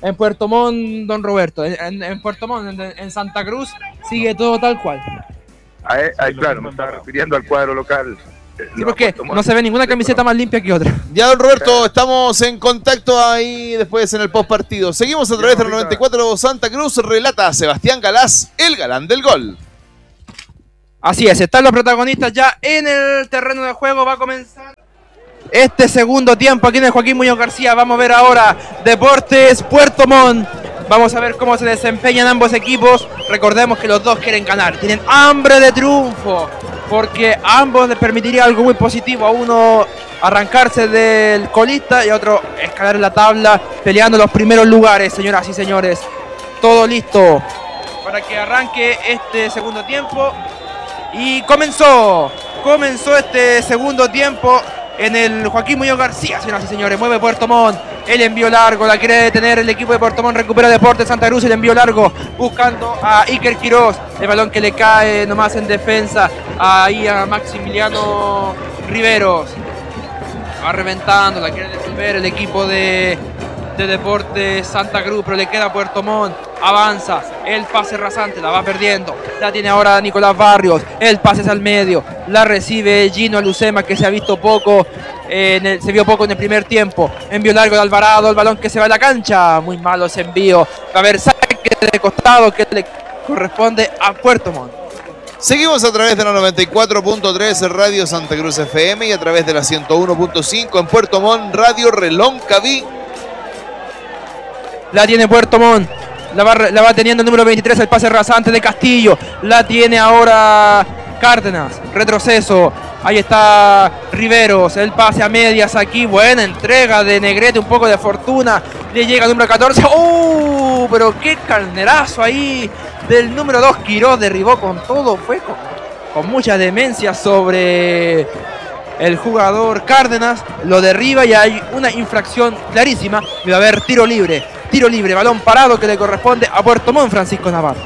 en Puerto Montt, don Roberto. En, en, en Puerto Montt, en, en Santa Cruz, sigue todo tal cual. Ah, eh, ah, claro, me estaba refiriendo al cuadro local. Eh, Sí, porque no se ve ninguna camiseta más limpia que otra. Ya, don Roberto, estamos en contacto ahí después en el post partido. Seguimos a través de la noventa y cuatro Santa Cruz. Relata Sebastián Galás, el galán del gol. Así es, están los protagonistas ya en el terreno de juego. Va a comenzar este segundo tiempo aquí en el Joaquín Muñoz García. Vamos a ver ahora Deportes Puerto Montt. Vamos a ver cómo se desempeñan ambos equipos. Recordemos que los dos quieren ganar, tienen hambre de triunfo, porque a ambos les permitiría algo muy positivo. A uno arrancarse del colista y a otro escalar en la tabla peleando los primeros lugares, señoras y señores. Todo listo para que arranque este segundo tiempo. Y comenzó, comenzó este segundo tiempo en el Joaquín Muñoz García, señoras y señores. Mueve Puerto Montt, el envío largo, la quiere detener el equipo de Puerto Montt, recupera Deportes Santa Cruz, el envío largo, buscando a Iker Quiroz, el balón que le cae nomás en defensa, ahí a Maximiliano Riveros. Va reventando, la quiere devolver el equipo de, de Deportes Santa Cruz, pero le queda a Puerto Montt. Avanza, el pase rasante, la va perdiendo. La tiene ahora Nicolás Barrios. El pase es al medio. La recibe Gino Alucema, que se ha visto poco. Eh, en el, se vio poco en el primer tiempo. Envío largo de Alvarado. El balón que se va a la cancha. Muy malo ese envío. Va a haber saque de costado que le corresponde a Puerto Montt. Seguimos a través de la noventa y cuatro punto tres Radio Santa Cruz F M y a través de la ciento uno punto cinco en Puerto Montt, Radio Reloncaví. La tiene Puerto Montt. La va, la va teniendo el número veintitrés, el pase rasante de Castillo. La tiene ahora Cárdenas. Retroceso. Ahí está Riveros. El pase a medias aquí. Buena entrega de Negrete. Un poco de fortuna. Le llega el número catorce. ¡Uh! Pero qué carnerazo ahí del número dos. Quiroz derribó con todo. Fue con, con mucha demencia sobre el jugador Cárdenas. Lo derriba y hay una infracción clarísima. Y va a haber tiro libre. Tiro libre, balón parado que le corresponde a Puerto Montt, Francisco Navarro.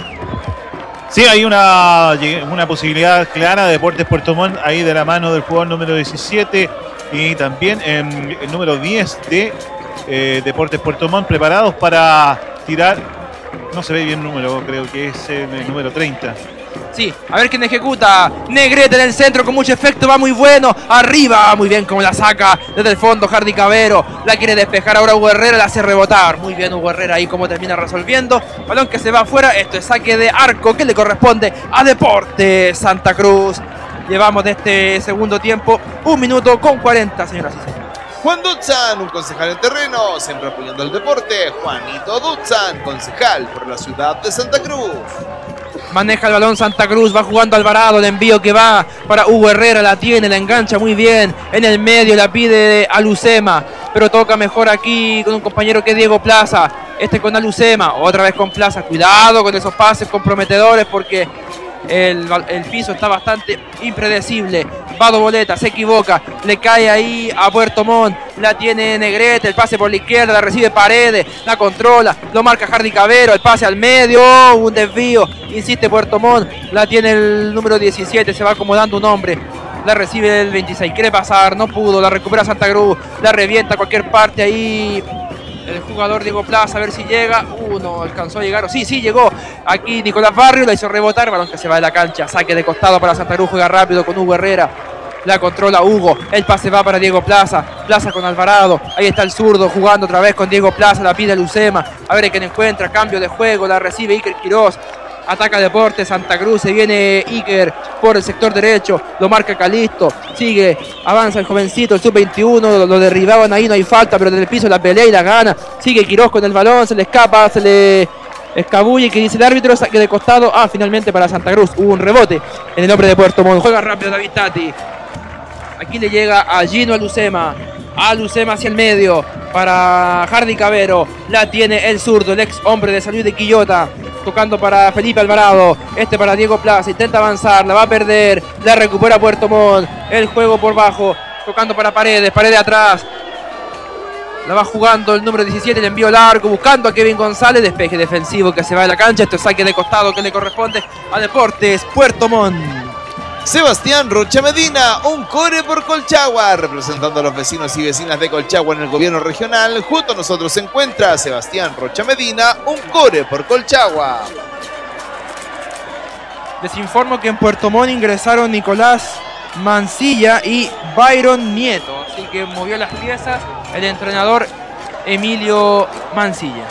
Sí, hay una, una posibilidad clara de Deportes Puerto Montt ahí de la mano del jugador número diecisiete y también en el número diez de eh, Deportes Puerto Montt, preparados para tirar. No se ve bien el número, creo que es el número treinta. Sí, a ver quién ejecuta. Negrete en el centro con mucho efecto, va muy bueno. Arriba, muy bien como la saca desde el fondo Hardy Cabero. La quiere despejar ahora Hugo Herrera, la hace rebotar. Muy bien Hugo Herrera ahí como termina resolviendo. Balón que se va afuera, esto es saque de arco que le corresponde a Deportes Santa Cruz. Llevamos de este segundo tiempo un minuto con cuarenta, señoras y señores. Juan Dutzan, un concejal en terreno, siempre apoyando el deporte. Juanito Dutzan, concejal por la ciudad de Santa Cruz. Maneja el balón Santa Cruz, va jugando Alvarado, el envío que va para Hugo Herrera, la tiene, la engancha muy bien, en el medio la pide Alucema, pero toca mejor aquí con un compañero que es Diego Plaza, este con Alucema, otra vez con Plaza, cuidado con esos pases comprometedores porque el, el piso está bastante impredecible. Vado Boleta, se equivoca, le cae ahí a Puerto Montt, la tiene Negrete, el pase por la izquierda, la recibe Paredes, la controla, lo marca Hardy Cabero, el pase al medio, un desvío, insiste Puerto Montt, la tiene el número diecisiete, se va acomodando un hombre, la recibe el veintiséis, quiere pasar, no pudo, la recupera Santa Cruz, la revienta a cualquier parte ahí el jugador Diego Plaza, a ver si llega. Uh, no alcanzó a llegar. Sí, sí, llegó. Aquí Nicolás Barrios la hizo rebotar. Balón que se va de la cancha. Saque de costado para Santa Cruz. Juega rápido con Hugo Herrera. La controla Hugo. El pase va para Diego Plaza. Plaza con Alvarado. Ahí está el zurdo jugando otra vez con Diego Plaza. La pide Lucema. A ver quién encuentra. Cambio de juego. La recibe Iker Quiroz. Ataca Deportes Santa Cruz, se viene Iker por el sector derecho, lo marca Calisto, sigue, avanza el jovencito, el sub veintiuno, lo, lo derribaban ahí, no hay falta, pero desde el piso la pelea y la gana, sigue Quiroz con el balón, se le escapa, se le escabulle, que dice el árbitro, saque de costado, ah, finalmente para Santa Cruz, hubo un rebote en el nombre de Puerto Montt, juega rápido David Tati, aquí le llega a Gino Alucema, Alucema hacia el medio, para Hardy Cabero, la tiene el zurdo, el ex hombre de San Luis de Quillota, tocando para Felipe Alvarado, este para Diego Plaza, intenta avanzar, la va a perder, la recupera Puerto Montt, el juego por bajo, tocando para Paredes, Paredes atrás, la va jugando el número diecisiete, el envío largo, buscando a Kevin González, despeje defensivo que se va de la cancha, esto es saque de costado que le corresponde a Deportes Puerto Montt. Sebastián Rocha Medina, un core por Colchagua, representando a los vecinos y vecinas de Colchagua en el gobierno regional. Junto a nosotros se encuentra Sebastián Rocha Medina, un core por Colchagua. Les informo que en Puerto Montt ingresaron Nicolás Mancilla y Byron Nieto, así que movió las piezas el entrenador Emilio Mancilla.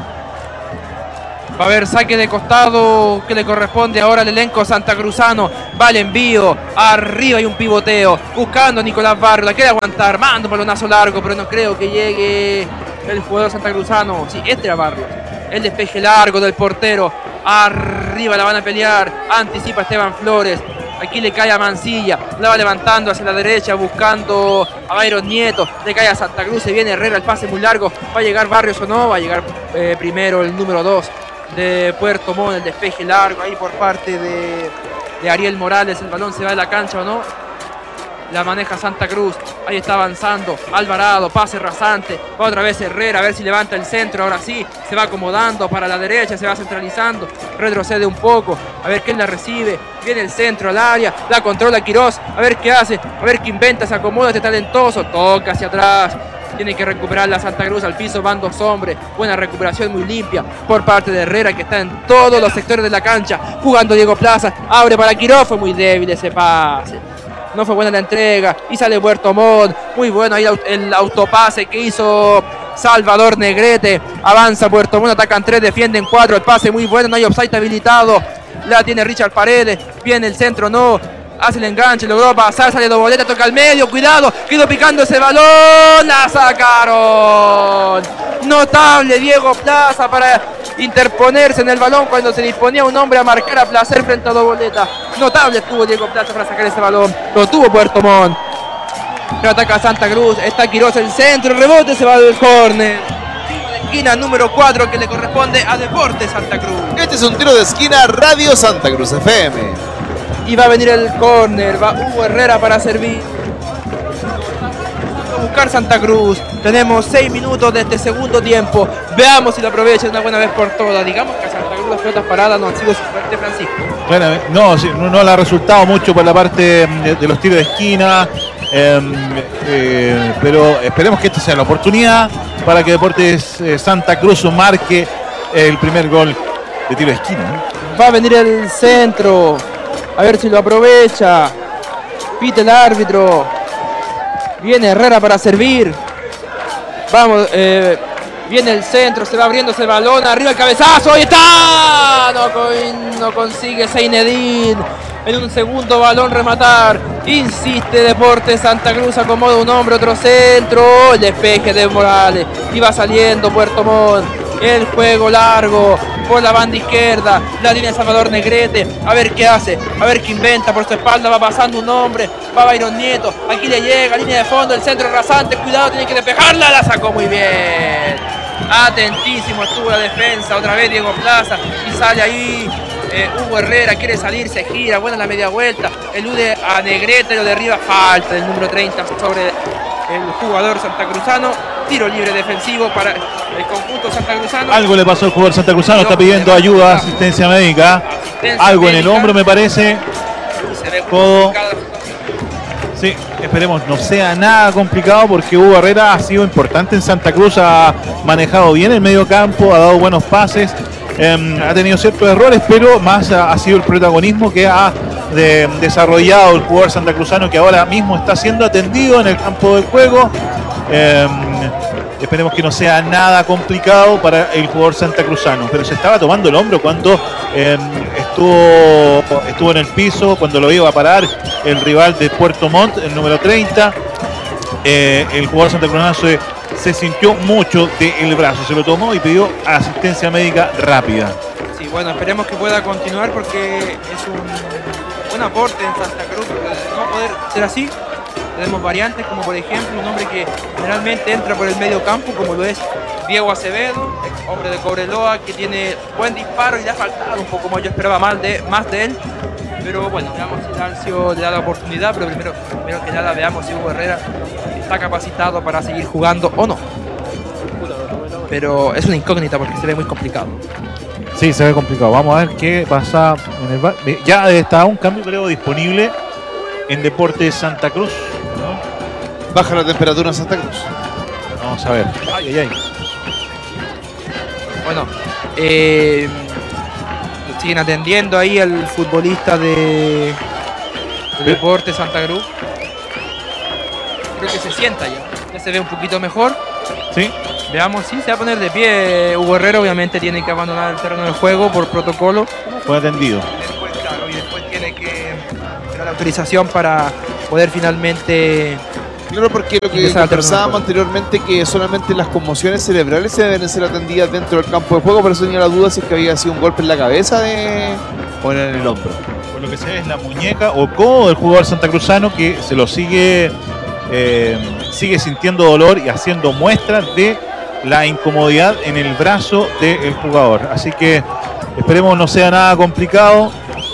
Va a haber saque de costado que le corresponde ahora al elenco santacruzano. Va el envío, arriba hay un pivoteo, buscando a Nicolás Barrio, la quiere aguantar, manda un balonazo largo, pero no creo que llegue el jugador santacruzano. Sí, este era Barrio. El despeje largo del portero, arriba la van a pelear, anticipa Esteban Flores. Aquí le cae a Mancilla, la va levantando hacia la derecha, buscando a Byron Nieto. Le cae a Santa Cruz, se viene Herrera, el pase muy largo. ¿Va a llegar Barrios o no? Va a llegar eh, primero el número dos de Puerto Montt, el despeje largo ahí por parte de, de Ariel Morales. El balón se va de la cancha o no. La maneja Santa Cruz, ahí está avanzando Alvarado, pase rasante, va otra vez Herrera, a ver si levanta el centro, ahora sí, se va acomodando para la derecha, se va centralizando, retrocede un poco, a ver quién la recibe, viene el centro al área, la controla Quirós, a ver qué hace, a ver qué inventa, se acomoda este talentoso, toca hacia atrás, tiene que recuperar la Santa Cruz, al piso van dos hombres, buena recuperación muy limpia por parte de Herrera que está en todos los sectores de la cancha, jugando Diego Plaza, abre para Quirós, fue muy débil ese pase. No fue buena la entrega y sale Puerto Montt. Muy bueno ahí el autopase que hizo Salvador Negrete. Avanza Puerto Montt, atacan tres, defienden cuatro. El pase muy bueno, no hay offside habilitado. La tiene Richard Paredes. Viene el centro, no. Hace el enganche, logró pasar, sale Doboleta, toca al medio. Cuidado, quedó picando ese balón. La sacaron. Notable Diego Plaza para interponerse en el balón cuando se disponía un hombre a marcar a placer frente a Doboleta. Notable estuvo Diego Plaza para sacar ese balón. Lo tuvo Puerto Montt. Pero ataca Santa Cruz. Está Quirós el centro. El rebote se va del córner. Tiro de esquina número cuatro que le corresponde a Deportes Santa Cruz. Este es un tiro de esquina Radio Santa Cruz F M. Y va a venir el córner. Va Hugo Herrera para servir. A buscar Santa Cruz. Tenemos seis minutos de este segundo tiempo. Veamos si lo aprovecha de una buena vez por todas. Digamos que a Santa Cruz las pelotas paradas no han sido su fuerte, Francisco. Bueno, no, sí, no, no le ha resultado mucho por la parte de, de los tiros de esquina. Eh, eh, pero esperemos que esta sea la oportunidad para que Deportes eh, Santa Cruz marque el primer gol de tiro de esquina, ¿eh? Va a venir el centro. A ver si lo aprovecha. Pite el árbitro. Viene Herrera para servir. Vamos, eh, viene el centro, se va abriendo ese balón, arriba el cabezazo, ¡ahí está! No, no consigue Zeinedine en un segundo balón rematar. Insiste Deportes Santa Cruz, acomoda un hombre, otro centro, el despeje de Morales. Y va saliendo Puerto Montt. El juego largo por la banda izquierda, la línea de Salvador Negrete, a ver qué hace, a ver qué inventa, por su espalda va pasando un hombre, va Byron Nieto, aquí le llega, línea de fondo, el centro rasante, cuidado, tiene que despejarla, la sacó muy bien, atentísimo estuvo la defensa, otra vez Diego Plaza, y sale ahí eh, Hugo Herrera, quiere salir, se gira, buena la media vuelta, elude a Negrete, lo derriba, falta del número treinta sobre el jugador santacruzano. Tiro libre defensivo para el conjunto santacruzano. Algo le pasó al jugador santacruzano, está pidiendo ayuda, asistencia médica. Asistencia Algo médica. En el hombro me parece. Se ve Todo. Sí, esperemos no sea nada complicado porque Hugo Herrera ha sido importante en Santa Cruz, ha manejado bien el medio campo, ha dado buenos pases, eh, ha tenido ciertos errores, pero más ha, ha sido el protagonismo que ha de, desarrollado el jugador santacruzano, que ahora mismo está siendo atendido en el campo de juego. Eh, esperemos que no sea nada complicado para el jugador santacruzano, pero se estaba tomando el hombro cuando eh, estuvo estuvo en el piso, cuando lo iba a parar el rival de Puerto Montt, el número treinta. Eh, el jugador santacruzano se, se sintió mucho del brazo, se lo tomó y pidió asistencia médica rápida. Sí, bueno, esperemos que pueda continuar porque es un, un aporte en Santa Cruz, no poder ser así. Tenemos variantes como por ejemplo un hombre que generalmente entra por el medio campo como lo es Diego Acevedo, hombre de Cobreloa que tiene buen disparo y le ha faltado un poco más, yo esperaba más de, más de él, pero bueno, veamos si Dalcio le da la oportunidad, pero primero, primero que nada veamos si Hugo Herrera está capacitado para seguir jugando o no, pero es una incógnita porque se ve muy complicado. Sí, se ve complicado, vamos a ver qué pasa en el bar. Ya está un cambio creo disponible en Deportes Santa Cruz, ¿no? Baja la temperatura en Santa Cruz. Vamos a ver. Ay, ay, ay. Bueno, eh, siguen atendiendo ahí al futbolista de, de Deportes Santa Cruz. Creo que se sienta ya. Ya se ve un poquito mejor. Sí. Veamos si se va a poner de pie. Hugo Herrera obviamente tiene que abandonar el terreno del juego por protocolo. Fue atendido. Después, claro, y después tiene que dar la autorización para poder finalmente... Claro, porque lo que Ingresar al terreno de conversábamos juego. anteriormente, que solamente las conmociones cerebrales se deben ser atendidas dentro del campo de juego, por eso tenía la duda si es que había sido un golpe en la cabeza de... o en el hombro. Por lo que se ve es la muñeca o codo del jugador santacruzano que se lo sigue, eh, sigue sintiendo dolor y haciendo muestras de la incomodidad en el brazo del jugador. Así que esperemos no sea nada complicado,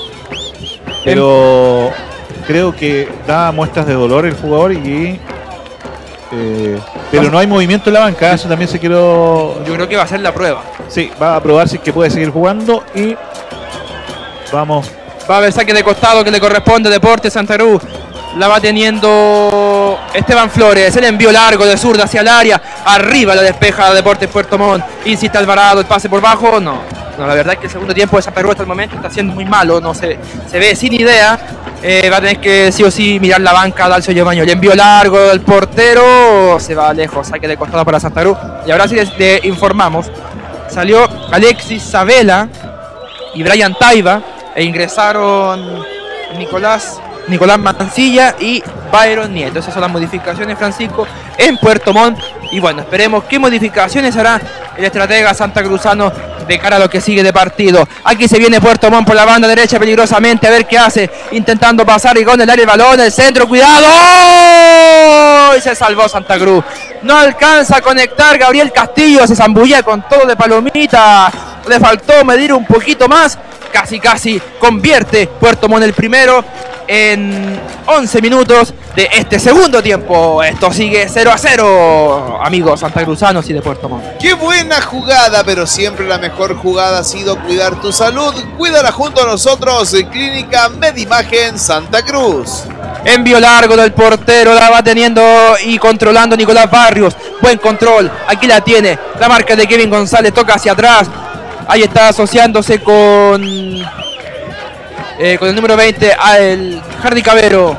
pero creo que da muestras de dolor el jugador y eh, pero no hay movimiento en la banca. Eso también se quiero... Yo creo que va a ser la prueba. Sí, va a probar si es que puede seguir jugando y vamos. Va a haber saque de costado que le corresponde a Deportes Santa Cruz. La va teniendo Esteban Flores. El envío largo de zurda hacia el área. Arriba la despeja Deportes Puerto Montt. Insiste Alvarado, el pase por bajo. No, no, la verdad es que el segundo tiempo de Santa Cruz hasta el momento está siendo muy malo. No se, se ve sin idea. Eh, va a tener que sí o sí mirar la banca Dalcio Giovanni. El envío largo del portero. Se va lejos. Saque de costado para Santa Cruz. Y ahora sí les, les informamos. Salió Alexis Sabela y Brian Taiba. E ingresaron Nicolás, Nicolás Mancilla y Byron Nieto. Esas son las modificaciones, Francisco, en Puerto Montt. Y bueno, esperemos qué modificaciones hará el estratega santacruzano de cara a lo que sigue de partido. Aquí se viene Puerto Montt por la banda derecha peligrosamente. A ver qué hace. Intentando pasar y con el área el balón, el centro. ¡Cuidado! Y se salvó Santa Cruz. No alcanza a conectar Gabriel Castillo. Se zambullía con todo de palomita. Le faltó medir un poquito más. Casi, casi convierte Puerto Montt el primero en once minutos de este segundo tiempo. Esto sigue cero a cero, amigos santacruzanos y de Puerto Montt. ¡Qué buena jugada! Pero siempre la mejor jugada ha sido cuidar tu salud. Cuídala junto a nosotros en Clínica Medimagen Santa Cruz. Envío largo del portero, la va teniendo y controlando Nicolás Barrios. Buen control, aquí la tiene. La marca de Kevin González toca hacia atrás. Ahí está asociándose con eh, con el número veinte a el Hardy Cabero.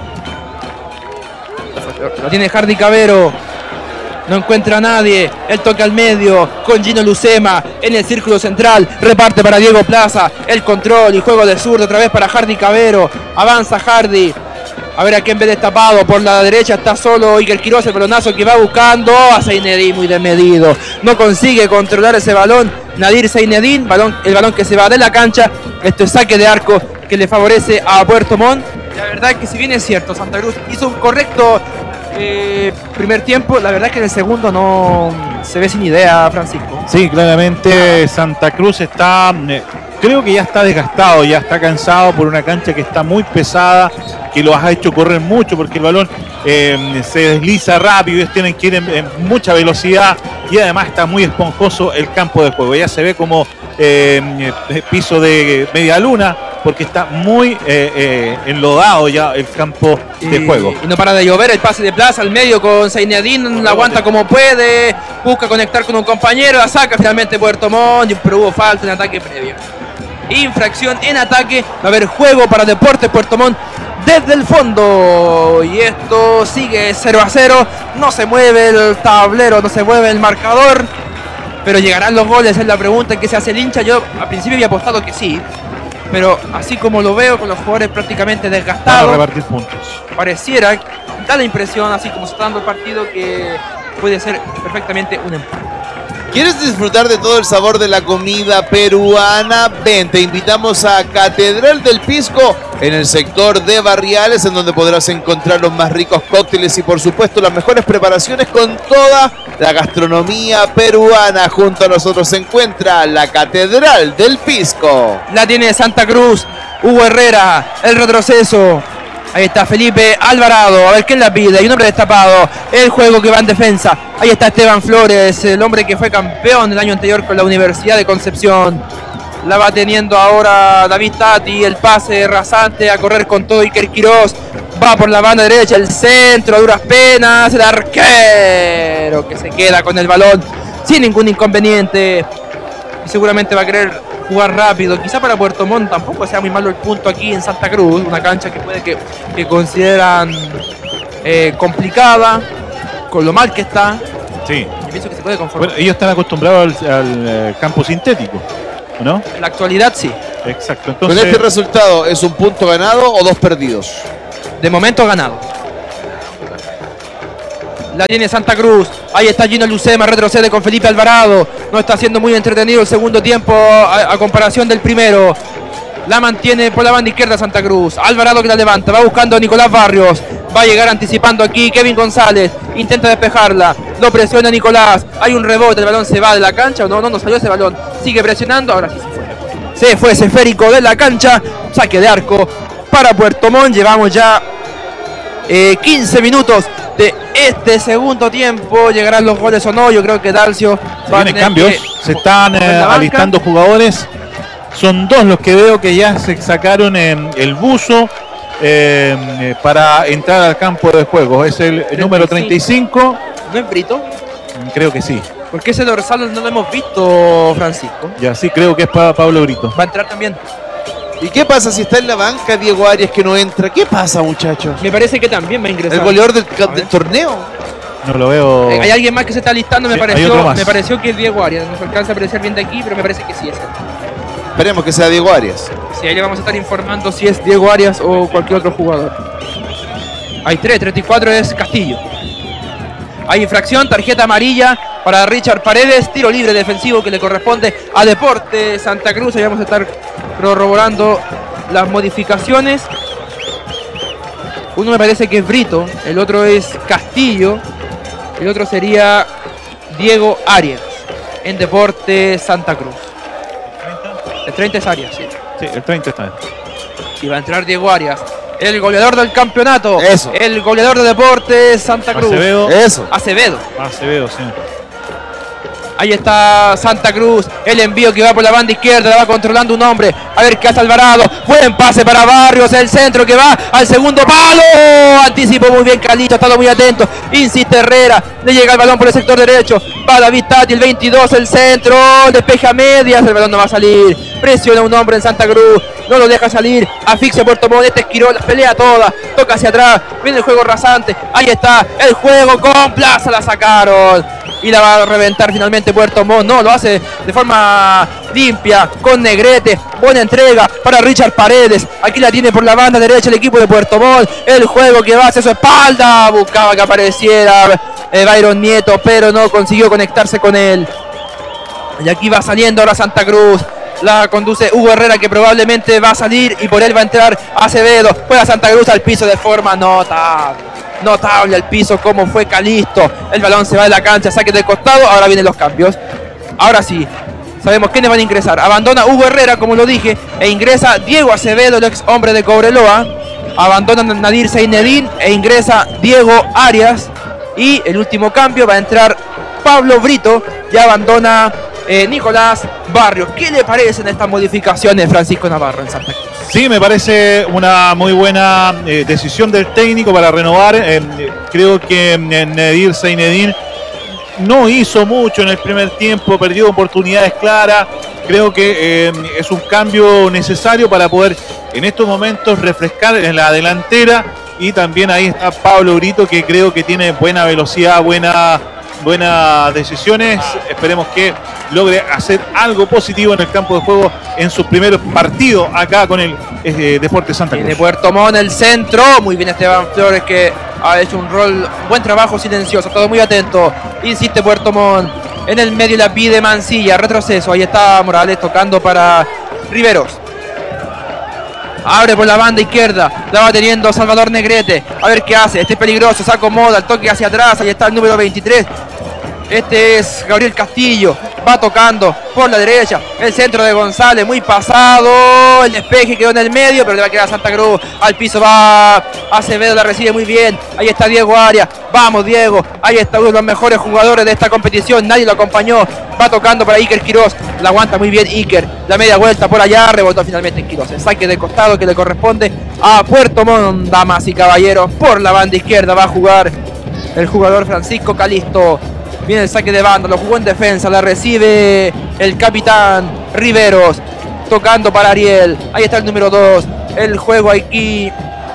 Lo tiene Hardy Cabero. No encuentra a nadie. El toque al medio con Gino Lucema en el círculo central. Reparte para Diego Plaza. El control y juego de zurdo otra vez para Hardy Cabero. Avanza Hardy. A ver a quién ve destapado. Por la derecha está solo Iker Quiroz, el balonazo que va buscando a Zeinedine, muy desmedido. No consigue controlar ese balón Nadir Zeinedine, balón, el balón que se va de la cancha. Esto es saque de arco que le favorece a Puerto Montt. La verdad es que si bien es cierto, Santa Cruz hizo un correcto eh, primer tiempo, la verdad es que en el segundo no se ve sin idea, Francisco. Sí, claramente Santa Cruz está, eh, creo que ya está desgastado, ya está cansado por una cancha que está muy pesada, que los ha hecho correr mucho porque el balón eh, se desliza rápido, ellos tienen que ir en, en mucha velocidad y además está muy esponjoso el campo de juego. Ya se ve como eh, piso de media luna porque está muy eh, eh, enlodado ya el campo de y, juego. Y no para de llover, el pase de Plaza al medio con Zeinedine, la aguanta como puede, busca conectar con un compañero, la saca finalmente Puerto Montt, pero hubo falta en ataque previo. Infracción en ataque, va a haber juego para Deportes Puerto Montt desde el fondo y esto sigue cero a cero, no se mueve el tablero, no se mueve el marcador, pero llegarán los goles, es la pregunta que se hace el hincha. Yo al principio había apostado que sí, pero así como lo veo con los jugadores prácticamente desgastados, Van a repartir puntos. Pareciera, da la impresión, así como se está dando el partido, que puede ser perfectamente un empate. ¿Quieres disfrutar de todo el sabor de la comida peruana? Ven, te invitamos a Catedral del Pisco en el sector de Barriales, en donde podrás encontrar los más ricos cócteles y por supuesto las mejores preparaciones con toda la gastronomía peruana. Junto a nosotros se encuentra la Catedral del Pisco. La tiene Santa Cruz, Hugo Herrera, el retroceso. Ahí está Felipe Alvarado, a ver quién la pide, hay un hombre destapado, el juego que va en defensa. Ahí está Esteban Flores, el hombre que fue campeón el año anterior con la Universidad de Concepción. La va teniendo ahora David Tati, el pase rasante a correr con todo Iker Quiroz. Va por la banda derecha, el centro, a duras penas, el arquero que se queda con el balón sin ningún inconveniente. Y seguramente va a querer jugar rápido. Quizá para Puerto Montt tampoco sea muy malo el punto aquí en Santa Cruz. Una cancha que puede que, que consideran eh, complicada, con lo mal que está. Sí. Y pienso que se puede conformar. Bueno, ellos están acostumbrados al, al eh, campo sintético, ¿no? En la actualidad sí. Exacto. Entonces, Con este resultado, ¿es un punto ganado o dos perdidos? De momento ganado. La tiene Santa Cruz. Ahí está Gino Lucema, retrocede con Felipe Alvarado. No está siendo muy entretenido el segundo tiempo a, a comparación del primero. La mantiene por la banda izquierda Santa Cruz. Alvarado que la levanta. Va buscando a Nicolás Barrios. Va a llegar anticipando aquí Kevin González. Intenta despejarla. Lo presiona Nicolás. Hay un rebote. El balón se va de la cancha. O no, no, no salió ese balón. Sigue presionando. Ahora sí se fue. Se fue ese esférico de la cancha. Saque de arco para Puerto Montt. Llevamos ya eh, quince minutos de este segundo tiempo. ¿Llegarán los goles o no? Yo creo que Dalcio se va a vienen tener cambios. que Se están eh, poner la banca. alistando jugadores. Son dos los que veo que ya se sacaron en el buzo eh, eh, para entrar al campo de juego. Es el, el número treinta y cinco. ¿No es Brito? Creo que sí. Porque ese dorsal no lo hemos visto, Francisco. Ya sí, creo que es para Pablo Brito. Va a entrar también. ¿Y qué pasa si está en la banca Diego Arias que no entra? ¿Qué pasa, muchachos? Me parece que también va a ingresar. ¿El goleador del, del torneo? No lo veo. Eh, Hay alguien más que se está listando, me Sí, hay pareció, otro más. me pareció que es Diego Arias. No se alcanza a apreciar bien de aquí, pero me parece que sí es él. Esperemos que sea Diego Arias. Sí, ahí le vamos a estar informando si es Diego Arias o cualquier otro jugador. Hay tres, treinta y cuatro es Castillo. Hay infracción, tarjeta amarilla para Richard Paredes, tiro libre defensivo que le corresponde a Deportes Santa Cruz. Ahí vamos a estar corroborando las modificaciones. Uno me parece que es Brito, el otro es Castillo, el otro sería Diego Arias en Deportes Santa Cruz. El treinta es Arias, sí. Sí, el treinta está. Y va a entrar Diego Arias, el goleador del campeonato. Eso. El goleador de Deportes Santa Cruz. Acevedo. Eso. Acevedo. Acevedo, sí. Ahí está Santa Cruz, el envío que va por la banda izquierda, la va controlando un hombre, a ver qué hace Alvarado, buen pase para Barrios, el centro que va al segundo palo, anticipó muy bien Calito, ha estado muy atento, insiste Herrera, le llega el balón por el sector derecho, va David Tati, el veintidós, el centro, despeja a medias, el balón no va a salir, presiona un hombre en Santa Cruz, no lo deja salir, asfixia Puerto Montt, este Esquirola, pelea toda, toca hacia atrás, viene el juego rasante, ahí está, el juego con Plaza, la sacaron. Y la va a reventar finalmente Puerto Montt. No, lo hace de forma limpia, con Negrete. Buena entrega para Richard Paredes. Aquí la tiene por la banda derecha el equipo de Puerto Montt. El juego que va hacia su espalda. Buscaba que apareciera eh, Byron Nieto, pero no consiguió conectarse con él. Y aquí va saliendo ahora Santa Cruz. La conduce Hugo Herrera, que probablemente va a salir y por él va a entrar Acevedo. Juega Santa Cruz al piso de forma notable. Notable al piso como fue Calisto. El balón se va de la cancha, saque del costado. Ahora vienen los cambios. Ahora sí, sabemos quiénes van a ingresar. Abandona Hugo Herrera, como lo dije, e ingresa Diego Acevedo, el ex hombre de Cobreloa. Abandona Nadir Seinedín e ingresa Diego Arias. Y el último cambio va a entrar Pablo Brito y abandona eh, Nicolás Barrios. ¿Qué le parecen estas modificaciones, Francisco Navarro, en Santa Cruz? Sí, me parece una muy buena eh, decisión del técnico para renovar. Eh, creo que eh, Nadir Seinedín no hizo mucho en el primer tiempo, perdió oportunidades claras. Creo que eh, es un cambio necesario para poder en estos momentos refrescar en la delantera. Y también ahí está Pablo Brito, que creo que tiene buena velocidad, buena, buenas decisiones. Esperemos que logre hacer algo positivo en el campo de juego en sus primeros partidos acá con el eh, Deportes Santa Cruz. De Puerto Montt el centro, muy bien Esteban Flores, que ha hecho un rol, buen trabajo silencioso, todo muy atento. Insiste Puerto Montt, en el medio la pide Mancilla, retroceso, ahí está Morales tocando para Riveros. Abre por la banda izquierda, la va teniendo Salvador Negrete, a ver qué hace, este es peligroso, se acomoda, el toque hacia atrás, ahí está el número veintitrés. Este es Gabriel Castillo, va tocando por la derecha, el centro de González, muy pasado, el despeje quedó en el medio, pero le va a quedar a Santa Cruz, al piso va Acevedo, la recibe muy bien, ahí está Diego Arias, vamos Diego, ahí está uno de los mejores jugadores de esta competición, nadie lo acompañó, va tocando para Iker Quiroz, la aguanta muy bien Iker, la media vuelta por allá, rebotó finalmente en Quiroz, el saque de costado que le corresponde a Puerto Montt, damas y caballeros, por la banda izquierda va a jugar el jugador Francisco Calisto. Viene el saque de banda, lo jugó en defensa, la recibe el capitán Riveros, tocando para Ariel, ahí está el número dos, el juego aquí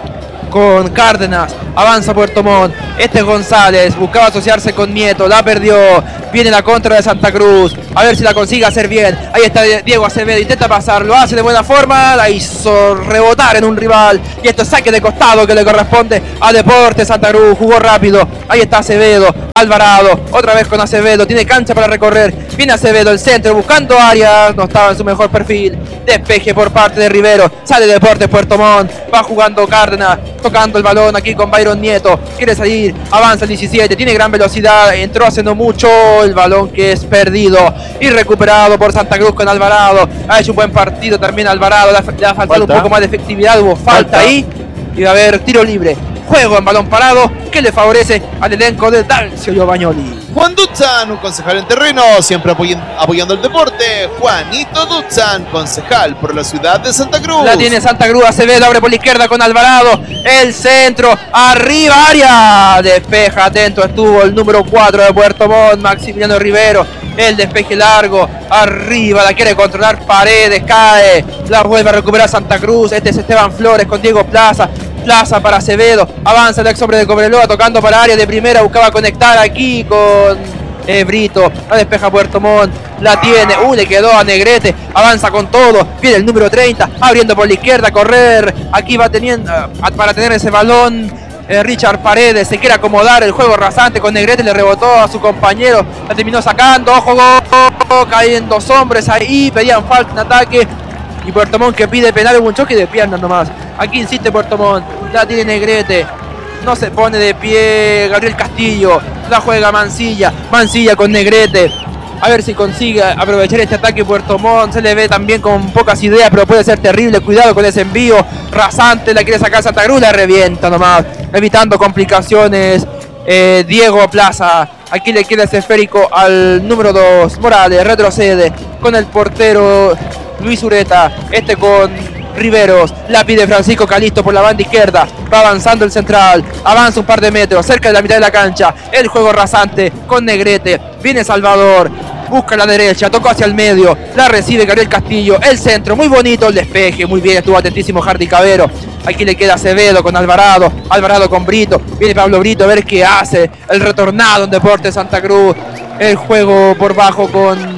con Cárdenas, avanza Puerto Montt, este es González, buscaba asociarse con Nieto, la perdió, viene la contra de Santa Cruz, a ver si la consigue hacer bien, ahí está Diego Acevedo, intenta pasar, lo hace de buena forma, la hizo rebotar en un rival, y esto es saque de costado que le corresponde a Deportes Santa Cruz, jugó rápido, ahí está Acevedo, Alvarado, otra vez con Acevedo, tiene cancha para recorrer, viene Acevedo, el centro, buscando áreas, no estaba en su mejor perfil, despeje por parte de Rivero, sale Deportes Puerto Montt, va jugando Cárdenas, tocando el balón aquí con Byron Nieto, quiere salir, avanza el diecisiete, tiene gran velocidad, entró hace no mucho, el balón que es perdido y recuperado por Santa Cruz con Alvarado, ha hecho un buen partido también Alvarado, le ha, le ha faltado falta. un poco más de efectividad, hubo falta, falta ahí y va a haber tiro libre. Juego en balón parado que le favorece al elenco de Dalcio Giovagnoli. Juan Dutzan, un concejal en terreno, siempre apoyando, apoyando el deporte. Juanito Dutzan, concejal por la ciudad de Santa Cruz. La tiene Santa Cruz, Acevedo abre por la izquierda con Alvarado. El centro, arriba área. Despeja, atento estuvo el número cuatro de Puerto Montt, Maximiliano Rivero. El despeje largo, arriba, la quiere controlar Paredes, cae. La vuelve a recuperar Santa Cruz. Este es Esteban Flores con Diego Plaza. Plaza para Acevedo, avanza el ex hombre de Cobreloa tocando para área de primera, buscaba conectar aquí con eh, Brito, la despeja Puerto Montt, la tiene, uh, le quedó a Negrete, avanza con todo, viene el número treinta, abriendo por la izquierda, correr, aquí va teniendo, uh, para tener ese balón, eh, Richard Paredes, se quiere acomodar, el juego rasante con Negrete, le rebotó a su compañero, la terminó sacando, ojo, gol, caen dos hombres ahí, pedían falta en ataque, y Puerto Montt que pide penal, hubo un choque de piernas nomás. Aquí insiste Puerto Montt, la tiene Negrete, no se pone de pie Gabriel Castillo, la juega Mancilla, Mancilla con Negrete, a ver si consigue aprovechar este ataque Puerto Montt, se le ve también con pocas ideas, pero puede ser terrible, cuidado con ese envío, rasante, la quiere sacar Santa Cruz, la revienta nomás, evitando complicaciones, eh, Diego Plaza, aquí le queda ese esférico al número dos, Morales, retrocede con el portero Luis Ureta, este con Riveros, la pide Francisco Calisto por la banda izquierda, va avanzando el central, avanza un par de metros, cerca de la mitad de la cancha, el juego rasante con Negrete, viene Salvador, busca la derecha, tocó hacia el medio, la recibe Gabriel Castillo, el centro, muy bonito el despeje, muy bien, estuvo atentísimo Hardy Cabero, aquí le queda Acevedo con Alvarado, Alvarado con Brito, viene Pablo Brito a ver qué hace, el retornado en Deportes Santa Cruz, el juego por bajo con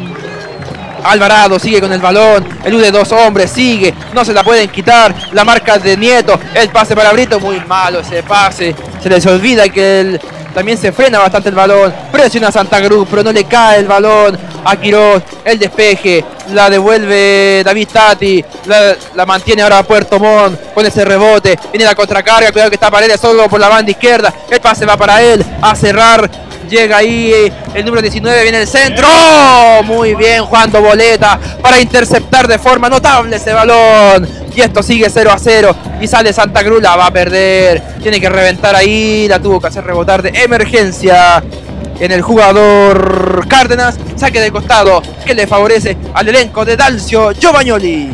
Alvarado, sigue con el balón, elude dos hombres, sigue, no se la pueden quitar, la marca de Nieto, el pase para Brito, muy malo ese pase, se les olvida que él también se frena bastante el balón, presiona a Santa Cruz, pero no le cae el balón a Quiroz, el despeje, la devuelve David Tati, la, la mantiene ahora Puerto Montt con ese rebote, viene la contracarga, cuidado que está Paredes solo por la banda izquierda, el pase va para él, a cerrar, llega ahí el número diecinueve, viene el centro, ¡oh! Muy bien Juan Boleta para interceptar de forma notable ese balón, y esto sigue cero a cero, y sale Santa Cruz, la va a perder, tiene que reventar ahí, la tuvo que hacer rebotar de emergencia en el jugador Cárdenas, saque de costado que le favorece al elenco de Dalcio Giovagnoli.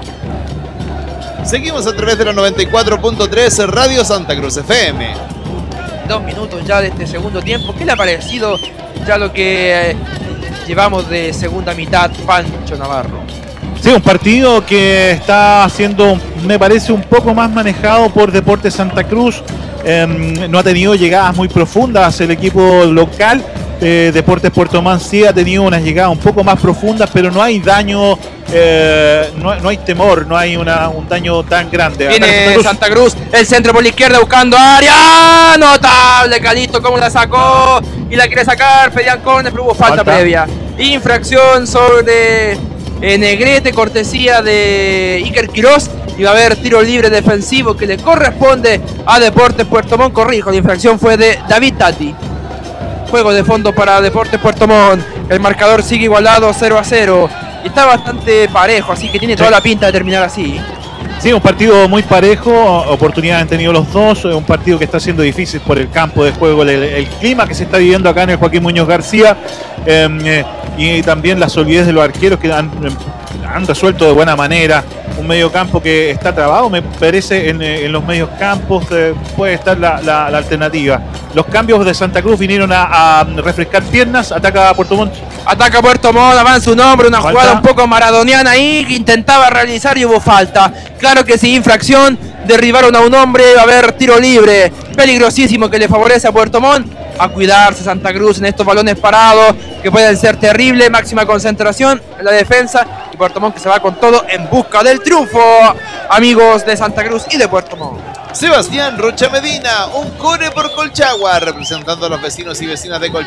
Seguimos a través de la noventa y cuatro punto tres Radio Santa Cruz F M. Dos minutos ya de este segundo tiempo. ¿Qué le ha parecido ya lo que eh, llevamos de segunda mitad, Pancho Navarro? Sí, un partido que está siendo, me parece, un poco más manejado por Deportes Santa Cruz. Eh, no ha tenido llegadas muy profundas el equipo local. Eh, Deportes Puerto Montt sí ha tenido unas llegadas un poco más profundas, pero no hay daño, eh, no, no hay temor, no hay una, un daño tan grande. Viene Santa Cruz. Santa Cruz, el centro por la izquierda buscando área, notable Calito cómo la sacó y la quiere sacar, pedían córner, pero hubo falta, falta previa. Infracción sobre eh, Negrete, cortesía de Iker Quiroz, y va a haber tiro libre defensivo que le corresponde a Deportes Puerto Montt, corrijo, la infracción fue de David Tati. Juego de fondo para Deportes Puerto Montt. El marcador sigue igualado cero a cero. Y está bastante parejo, así que tiene toda Sí. la pinta de terminar así. Sí, un partido muy parejo, oportunidades han tenido los dos, un partido que está siendo difícil por el campo de juego, el, el clima que se está viviendo acá en el Joaquín Muñoz García, eh, y también la solidez de los arqueros que han, han resuelto de buena manera. Un medio campo que está trabado, me parece, en, en los medios campos eh, puede estar la, la, la alternativa. Los cambios de Santa Cruz vinieron a, a refrescar piernas, ataca a Puerto Montt. Ataca Puerto Montt, avanza un hombre, una Falta. jugada un poco maradoniana ahí que intentaba realizar y hubo falta. Claro que sí, infracción, derribaron a un hombre, va a haber tiro libre, peligrosísimo que le favorece a Puerto Montt. A cuidarse Santa Cruz en estos balones parados que pueden ser terribles, máxima concentración en la defensa y Puerto Montt que se va con todo en busca del triunfo, amigos de Santa Cruz y de Puerto Montt. Sebastián Rocha Medina, un core por Colchagua, representando a los vecinos y vecinas de Colchagua.